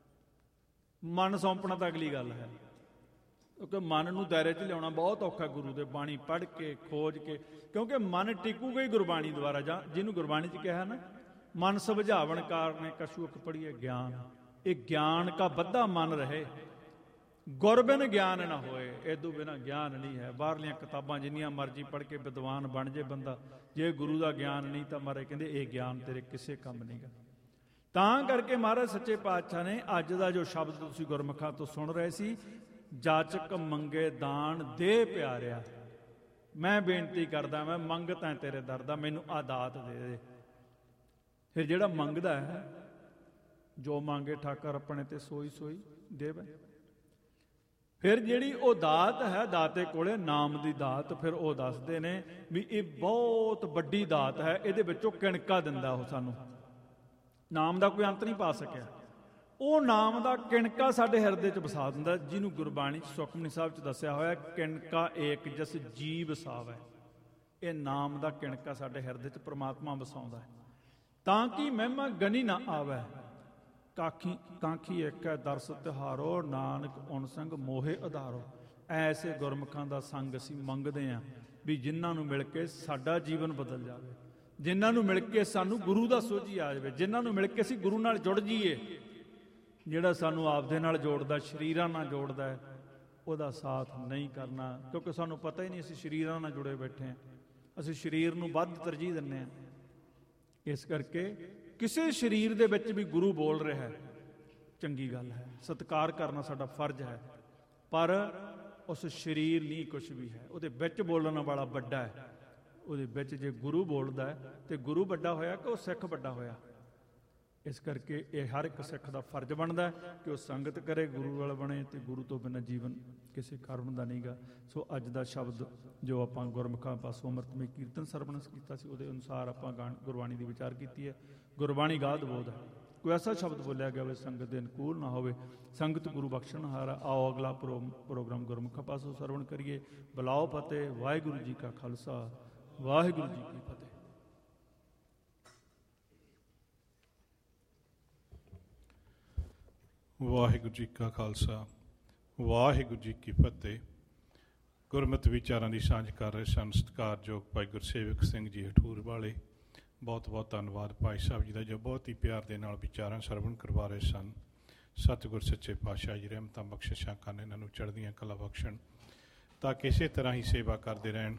ਮਨ ਸੌਂਪਣਾ ਤਾਂ ਅਗਲੀ ਗੱਲ ਹੈ, ਕਿਉਂਕਿ ਮਨ ਨੂੰ ਦਾਇਰੇ 'ਚ ਲਿਆਉਣਾ ਬਹੁਤ ਔਖਾ ਗੁਰੂ ਦੇ ਬਾਣੀ ਪੜ੍ਹ ਕੇ ਖੋਜ ਕੇ। ਕਿਉਂਕਿ ਮਨ ਟਿਕੂਗਾ ਹੀ ਗੁਰਬਾਣੀ ਦੁਆਰਾ, ਜਾਂ ਜਿਹਨੂੰ ਗੁਰਬਾਣੀ 'ਚ ਕਿਹਾ ਨਾ ਮਨ ਸੁਭਾਵਣ ਕਾਰਨੇ ਕਛੂ ਇੱਕ ਪੜ੍ਹੀਏ ਗਿਆਨ। ਇਹ ਗਿਆਨ ਕਾ ਬੱਧਾ ਮਨ ਰਹੇ, ਗੁਰ ਬਿਨ ਗਿਆਨ ਨਾ ਹੋਏ। ਇਹਦੋਂ ਬਿਨਾਂ ਗਿਆਨ ਨਹੀਂ ਹੈ। ਬਾਹਰਲੀਆਂ ਕਿਤਾਬਾਂ ਜਿੰਨੀਆਂ ਮਰਜ਼ੀ ਪੜ੍ਹ ਕੇ ਵਿਦਵਾਨ ਬਣ ਜੇ ਬੰਦਾ, ਜੇ ਗੁਰੂ ਦਾ ਗਿਆਨ ਨਹੀਂ ਤਾਂ ਮਾਰੇ ਕਹਿੰਦੇ ਇਹ ਗਿਆਨ ਤੇਰੇ ਕਿਸੇ ਕੰਮ ਨਹੀਂ ਗਾ। ਤਾਂ ਕਰਕੇ ਮਹਾਰਾਜ ਸੱਚੇ ਪਾਤਸ਼ਾਹ ਨੇ ਅੱਜ ਦਾ ਜੋ ਸ਼ਬਦ ਤੁਸੀਂ ਗੁਰਮੁਖਾਂ ਤੋਂ ਸੁਣ ਰਹੇ ਸੀ, ਜਾਚਕ ਮੰਗੇ ਦਾਨ ਦੇ ਪਿਆਰਿਆ, ਮੈਂ ਬੇਨਤੀ ਕਰਦਾ ਮੈਂ ਮੰਗਤਾ ਤੇਰੇ ਦਰ ਦਾ, ਮੈਨੂੰ ਆ ਦਾਤ ਦੇ ਦੇ। ਫਿਰ ਜਿਹੜਾ ਮੰਗਦਾ ਹੈ ਜੋ ਮੰਗੇ ਠਾਕਰ ਆਪਣੇ ਤੇ ਸੋਈ ਸੋਈ ਦੇਵੇ। ਫਿਰ ਜਿਹੜੀ ਉਹ ਦਾਤ ਹੈ ਦਾਤੇ ਕੋਲੇ ਨਾਮ ਦੀ ਦਾਤ, ਫਿਰ ਉਹ ਦੱਸਦੇ ਨੇ ਵੀ ਇਹ ਬਹੁਤ ਵੱਡੀ ਦਾਤ ਹੈ। ਇਹਦੇ ਵਿੱਚੋਂ ਕਿਣਕਾ ਦਿੰਦਾ ਉਹ ਸਾਨੂੰ। ਨਾਮ ਦਾ ਕੋਈ ਅੰਤ ਨਹੀਂ ਪਾ ਸਕਿਆ, ਉਹ ਨਾਮ ਦਾ ਕਿਣਕਾ ਸਾਡੇ ਹਿਰਦੇ 'ਚ ਵਸਾ ਦਿੰਦਾ, ਜਿਹਨੂੰ ਗੁਰਬਾਣੀ 'ਚ ਸੁਖਮਨੀ ਸਾਹਿਬ 'ਚ ਦੱਸਿਆ ਹੋਇਆ ਕਿਣਕਾ ਏਕ ਜਸ ਜੀਵ ਸਾਵੈ। ਇਹ ਨਾਮ ਦਾ ਕਿਣਕਾ ਸਾਡੇ ਹਿਰਦੇ 'ਚ ਪ੍ਰਮਾਤਮਾ ਵਸਾਉਂਦਾ ਹੈ, ਤਾਂ ਕਿ ਮਹਿਮਾ ਗਨੀ ਨਾ ਆਵੈ। ਕਾਖੀ ਕਾਂਖੀ ਇੱਕ ਹੈ ਦਰਸ ਤਿਹਾਰੋ, ਨਾਨਕ ਉਨ ਸੰਗ ਮੋਹੇ ਆਧਾਰੋ। ਐਸੇ ਗੁਰਮੁਖਾਂ ਦਾ ਸੰਗ ਅਸੀਂ ਮੰਗਦੇ ਹਾਂ ਵੀ ਜਿਨ੍ਹਾਂ ਨੂੰ ਮਿਲ ਕੇ ਸਾਡਾ ਜੀਵਨ ਬਦਲ ਜਾਵੇ, ਜਿਨ੍ਹਾਂ ਨੂੰ ਮਿਲ ਕੇ ਸਾਨੂੰ ਗੁਰੂ ਦਾ ਸੋਝੀ ਆ ਜਾਵੇ, ਜਿਨ੍ਹਾਂ ਨੂੰ ਮਿਲ ਕੇ ਅਸੀਂ ਗੁਰੂ ਨਾਲ ਜੁੜ ਜਾਈਏ। ਜਿਹੜਾ ਸਾਨੂੰ ਆਪਦੇ ਨਾਲ ਜੋੜਦਾ, ਸਰੀਰਾਂ ਨਾਲ ਜੋੜਦਾ ਹੈ, ਉਹਦਾ ਸਾਥ ਨਹੀਂ ਕਰਨਾ। ਕਿਉਂਕਿ ਸਾਨੂੰ ਪਤਾ ਹੀ ਨਹੀਂ ਅਸੀਂ ਸਰੀਰਾਂ ਨਾਲ ਜੁੜੇ ਬੈਠੇ ਹਾਂ, ਅਸੀਂ ਸਰੀਰ ਨੂੰ ਵੱਧ ਤਰਜੀਹ ਦਿੰਦੇ ਹਾਂ। ਇਸ ਕਰਕੇ ਕਿਸੇ ਸਰੀਰ ਦੇ ਵਿੱਚ ਵੀ ਗੁਰੂ ਬੋਲ ਰਿਹਾ ਹੈ, ਚੰਗੀ ਗੱਲ ਹੈ, ਸਤਿਕਾਰ ਕਰਨਾ ਸਾਡਾ ਫਰਜ਼ ਹੈ। ਪਰ ਉਸ ਸਰੀਰ ਨਹੀਂ ਕੁਛ ਵੀ ਹੈ, ਉਹਦੇ ਵਿੱਚ ਬੋਲਣ ਵਾਲਾ ਵੱਡਾ ਹੈ। ਉਹਦੇ ਵਿੱਚ ਜੇ ਗੁਰੂ ਬੋਲਦਾ ਹੈ ਤੇ ਗੁਰੂ ਵੱਡਾ ਹੋਇਆ ਕਿ ਉਹ ਸਿੱਖ ਵੱਡਾ ਹੋਇਆ। ਇਸ ਕਰਕੇ ਇਹ ਹਰ ਇੱਕ ਸਿੱਖ ਦਾ ਫਰਜ਼ ਬਣਦਾ ਹੈ ਕਿ ਉਹ ਸੰਗਤ ਕਰੇ, ਗੁਰੂ ਵਾਲਾ ਬਣੇ, ਤੇ ਗੁਰੂ ਤੋਂ ਬਿਨਾਂ ਜੀਵਨ ਕਿਸੇ ਕਾਰਨ ਦਾ ਨਹੀਂਗਾ। ਸੋ ਅੱਜ ਦਾ ਸ਼ਬਦ ਜੋ ਆਪਾਂ ਗੁਰਮੁਖਾਂ ਪਾਸੋਂ ਅੰਮ੍ਰਿਤਮਈ ਕੀਰਤਨ ਸਰਵਣ ਕੀਤਾ ਸੀ, ਉਹਦੇ ਅਨੁਸਾਰ ਆਪਾਂ ਗਾਣ ਗੁਰਬਾਣੀ ਦੀ ਵਿਚਾਰ ਕੀਤੀ ਹੈ। ਗੁਰਬਾਣੀ ਗਾਦ ਬੋਧ ਹੈ, ਕੋਈ ਐਸਾ ਸ਼ਬਦ ਬੋਲਿਆ ਗਿਆ ਹੋਵੇ ਸੰਗਤ ਦੇ ਅਨੁਕੂਲ ਨਾ ਹੋਵੇ, ਸੰਗਤ ਗੁਰੂ ਬਖਸ਼ਣ ਹਾਰਾ। ਆਓ ਅਗਲਾ ਪ੍ਰੋ ਪ੍ਰੋਗਰਾਮ ਗੁਰਮੁਖਾਂ ਪਾਸੋਂ ਸਰਵਣ ਕਰੀਏ। ਬੁਲਾਓ ਫਤਿਹ। ਵਾਹਿਗੁਰੂ ਜੀ ਕਾ ਖਾਲਸਾ, ਵਾਹਿਗੁਰੂ ਜੀ ਕੀ ਫਤਿਹ। ਵਾਹਿਗੁਰੂ ਜੀ ਕਾ ਖਾਲਸਾ, ਵਾਹਿਗੁਰੂ ਜੀ ਕੀ ਫਤਿਹ। ਗੁਰਮਤਿ ਵਿਚਾਰਾਂ ਦੀ ਸਾਂਝ ਕਰ ਰਹੇ ਸਨ ਸਤਿਕਾਰਯੋਗ ਭਾਈ ਗੁਰਸੇਵਕ ਸਿੰਘ ਜੀ ਹਠੂਰ ਵਾਲੇ। ਬਹੁਤ ਬਹੁਤ ਧੰਨਵਾਦ ਭਾਈ ਸਾਹਿਬ ਜੀ ਦਾ, ਜੋ ਬਹੁਤ ਹੀ ਪਿਆਰ ਦੇ ਨਾਲ ਵਿਚਾਰਾਂ ਸਰਵਣ ਕਰਵਾ ਰਹੇ ਸਨ। ਸਤਿਗੁਰ ਸੱਚੇ ਪਾਤਸ਼ਾਹ ਜੀ ਰਹਿਮਤਾਂ ਬਖਸ਼ਿਸ਼ਾਂ ਕਰਨ, ਇਹਨਾਂ ਨੂੰ ਚੜ੍ਹਦੀਆਂ ਕਲਾ ਬਖਸ਼ਣ। ਤਾਂ ਕਿ ਇਸੇ ਤਰ੍ਹਾਂ ਹੀ ਸੇਵਾ ਕਰਦੇ ਰਹਿਣ।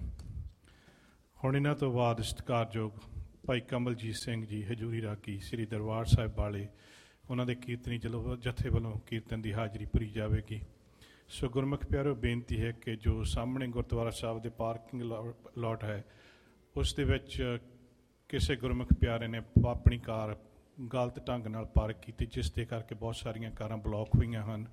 ਹੁਣ ਇਹਨਾਂ ਤੋਂ ਬਾਅਦ ਸਤਿਕਾਰਯੋਗ ਭਾਈ ਕਮਲਜੀਤ ਸਿੰਘ ਜੀ ਹਜੂਰੀ ਰਾਗੀ ਸ੍ਰੀ ਦਰਬਾਰ ਸਾਹਿਬ ਵਾਲੇ, ਉਹਨਾਂ ਦੇ ਕੀਰਤਨੀ ਜਲੋ ਜਥੇ ਵੱਲੋਂ ਕੀਰਤਨ ਦੀ ਹਾਜ਼ਰੀ ਭਰੀ ਜਾਵੇਗੀ। ਸੋ ਗੁਰਮੁਖ ਪਿਆਰਿਓ, ਬੇਨਤੀ ਹੈ ਕਿ ਜੋ ਸਾਹਮਣੇ ਗੁਰਦੁਆਰਾ ਸਾਹਿਬ ਦੇ ਪਾਰਕਿੰਗ ਲਾਟ ਹੈ, ਉਸ ਦੇ ਵਿੱਚ ਕਿਸੇ ਗੁਰਮੁਖ ਪਿਆਰੇ ਨੇ ਆਪਣੀ ਕਾਰ ਗਲਤ ਢੰਗ ਨਾਲ ਪਾਰਕ ਕੀਤੀ, ਜਿਸ ਦੇ ਕਰਕੇ ਬਹੁਤ ਸਾਰੀਆਂ ਕਾਰਾਂ ਬਲੌਕ ਹੋਈਆਂ ਹਨ।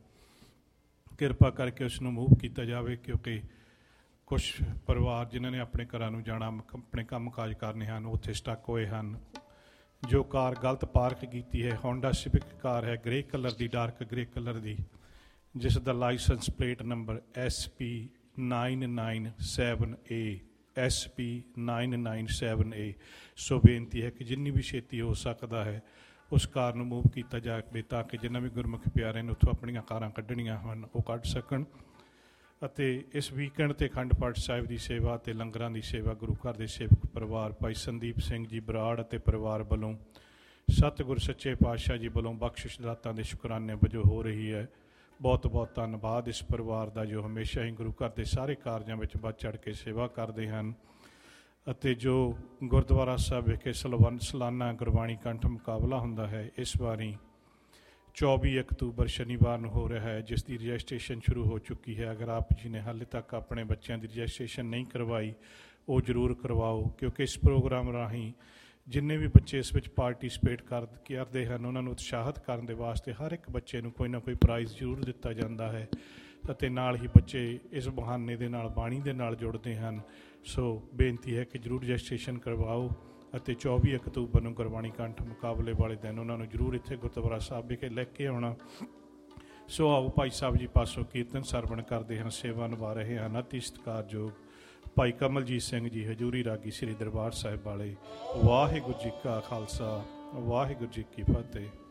ਕਿਰਪਾ ਕਰਕੇ ਉਸ ਨੂੰ ਮੂਵ ਕੀਤਾ ਜਾਵੇ, ਕਿਉਂਕਿ ਕੁਛ ਪਰਿਵਾਰ ਜਿਨ੍ਹਾਂ ਨੇ ਆਪਣੇ ਘਰਾਂ ਨੂੰ ਜਾਣਾ, ਆਪਣੇ ਕੰਮ ਕਾਜ ਕਰਨੇ ਹਨ, ਉੱਥੇ ਸਟਕ ਹੋਏ ਹਨ। ਜੋ ਕਾਰ ਗਲਤ ਪਾਰਕ ਕੀਤੀ ਹੈ, ਹੋਂਡਾ ਸਿਵਿਕ ਕਾਰ ਹੈ, ਗ੍ਰੇ ਕਲਰ ਦੀ, ਡਾਰਕ ਗ੍ਰੇ ਕਲਰ ਦੀ, ਜਿਸ ਦਾ licence plate number S P nine nine seven A S P nine nine seven ਏ। ਸੋ ਬੇਨਤੀ ਹੈ ਕਿ ਜਿੰਨੀ ਵੀ ਛੇਤੀ ਹੋ ਸਕਦਾ ਹੈ ਉਸ ਕਾਰ ਨੂੰ ਮੂਵ ਕੀਤਾ ਜਾਵੇ, ਤਾਂ ਕਿ ਜਿੰਨਾ ਵੀ ਗੁਰਮੁਖ ਪਿਆਰੇ ਨੇ ਉੱਥੋਂ ਆਪਣੀਆਂ ਕਾਰਾਂ ਕੱਢਣੀਆਂ ਹਨ ਉਹ ਕੱਢ ਸਕਣ। ਅਤੇ ਇਸ ਵੀਕਐਂਡ 'ਤੇ ਅਖੰਡ ਪਾਠ ਸਾਹਿਬ ਦੀ ਸੇਵਾ ਅਤੇ ਲੰਗਰਾਂ ਦੀ ਸੇਵਾ ਗੁਰੂ ਘਰ ਦੇ ਸੇਵਕ ਪਰਿਵਾਰ ਭਾਈ ਸੰਦੀਪ ਸਿੰਘ ਜੀ ਬਰਾੜ ਅਤੇ ਪਰਿਵਾਰ ਵੱਲੋਂ ਸਤਿਗੁਰ ਸੱਚੇ ਪਾਤਸ਼ਾਹ ਜੀ ਵੱਲੋਂ ਬਖਸ਼ਿਸ਼ ਦਾਤਾਂ ਦੇ ਸ਼ੁਕਰਾਨੇ ਵਜੋਂ ਹੋ ਰਹੀ ਹੈ। ਬਹੁਤ ਬਹੁਤ ਧੰਨਵਾਦ ਇਸ ਪਰਿਵਾਰ ਦਾ, ਜੋ ਹਮੇਸ਼ਾ ਹੀ ਗੁਰੂ ਘਰ ਦੇ ਸਾਰੇ ਕਾਰਜਾਂ ਵਿੱਚ ਵੱਧ ਚੜ੍ਹ ਕੇ ਸੇਵਾ ਕਰਦੇ ਹਨ। ਅਤੇ ਜੋ ਗੁਰਦੁਆਰਾ ਸਾਹਿਬ ਵਿਖੇ ਸਲਵਨ ਸਾਲਾਨਾ ਗੁਰਬਾਣੀ ਕੰਠ ਮੁਕਾਬਲਾ ਹੁੰਦਾ ਹੈ, ਇਸ ਵਾਰੀ ਚੌਵੀ ਅਕਤੂਬਰ ਸ਼ਨੀਵਾਰ ਨੂੰ ਹੋ ਰਿਹਾ ਹੈ, ਜਿਸ ਦੀ ਰਜਿਸਟ੍ਰੇਸ਼ਨ ਸ਼ੁਰੂ ਹੋ ਚੁੱਕੀ ਹੈ। ਅਗਰ ਆਪ ਜੀ ਨੇ ਹਾਲੇ ਤੱਕ ਆਪਣੇ ਬੱਚਿਆਂ ਦੀ ਰਜਿਸਟ੍ਰੇਸ਼ਨ ਨਹੀਂ ਕਰਵਾਈ, ਉਹ ਜ਼ਰੂਰ ਕਰਵਾਓ, ਕਿਉਂਕਿ ਇਸ ਪ੍ਰੋਗਰਾਮ ਰਾਹੀਂ ਜਿੰਨੇ ਵੀ ਬੱਚੇ ਇਸ ਵਿੱਚ ਪਾਰਟੀਸਪੇਟ ਕਰ ਕਰਦੇ ਹਨ, ਉਹਨਾਂ ਨੂੰ ਉਤਸ਼ਾਹਿਤ ਕਰਨ ਦੇ ਵਾਸਤੇ ਹਰ ਇੱਕ ਬੱਚੇ ਨੂੰ ਕੋਈ ਨਾ ਕੋਈ ਪ੍ਰਾਈਜ਼ ਜ਼ਰੂਰ ਦਿੱਤਾ ਜਾਂਦਾ ਹੈ। ਅਤੇ ਨਾਲ ਹੀ ਬੱਚੇ ਇਸ ਬਹਾਨੇ ਦੇ ਨਾਲ ਬਾਣੀ ਦੇ ਨਾਲ ਜੁੜਦੇ ਹਨ। ਸੋ ਬੇਨਤੀ ਹੈ ਕਿ ਜ਼ਰੂਰ ਰਜਿਸਟ੍ਰੇਸ਼ਨ ਕਰਵਾਓ ਅਤੇ ਚੌਵੀ ਅਕਤੂਬਰ ਨੂੰ ਗੁਰਬਾਣੀ ਕੰਠ ਮੁਕਾਬਲੇ ਵਾਲੇ ਦਿਨ ਉਹਨਾਂ ਨੂੰ ਜ਼ਰੂਰ ਇੱਥੇ ਗੁਰਦੁਆਰਾ ਸਾਹਿਬ ਵਿਖੇ ਲੈ ਕੇ ਆਉਣਾ। ਸੋ ਆਓ ਭਾਈ ਸਾਹਿਬ ਜੀ ਪਾਸੋਂ ਕੀਰਤਨ ਸਰਵਣ ਕਰਦੇ ਹਨ, ਸੇਵਾ ਨਿਭਾ ਰਹੇ ਹਨ ਅਤੀ ਸਤਿਕਾਰਯੋਗ ਭਾਈ ਕਮਲਜੀਤ ਸਿੰਘ ਜੀ ਹਜੂਰੀ ਰਾਗੀ ਸ੍ਰੀ ਦਰਬਾਰ ਸਾਹਿਬ ਵਾਲੇ। ਵਾਹਿਗੁਰੂ ਜੀ ਕਾ ਖਾਲਸਾ, ਵਾਹਿਗੁਰੂ ਜੀ ਕੀ ਫਤਿਹ।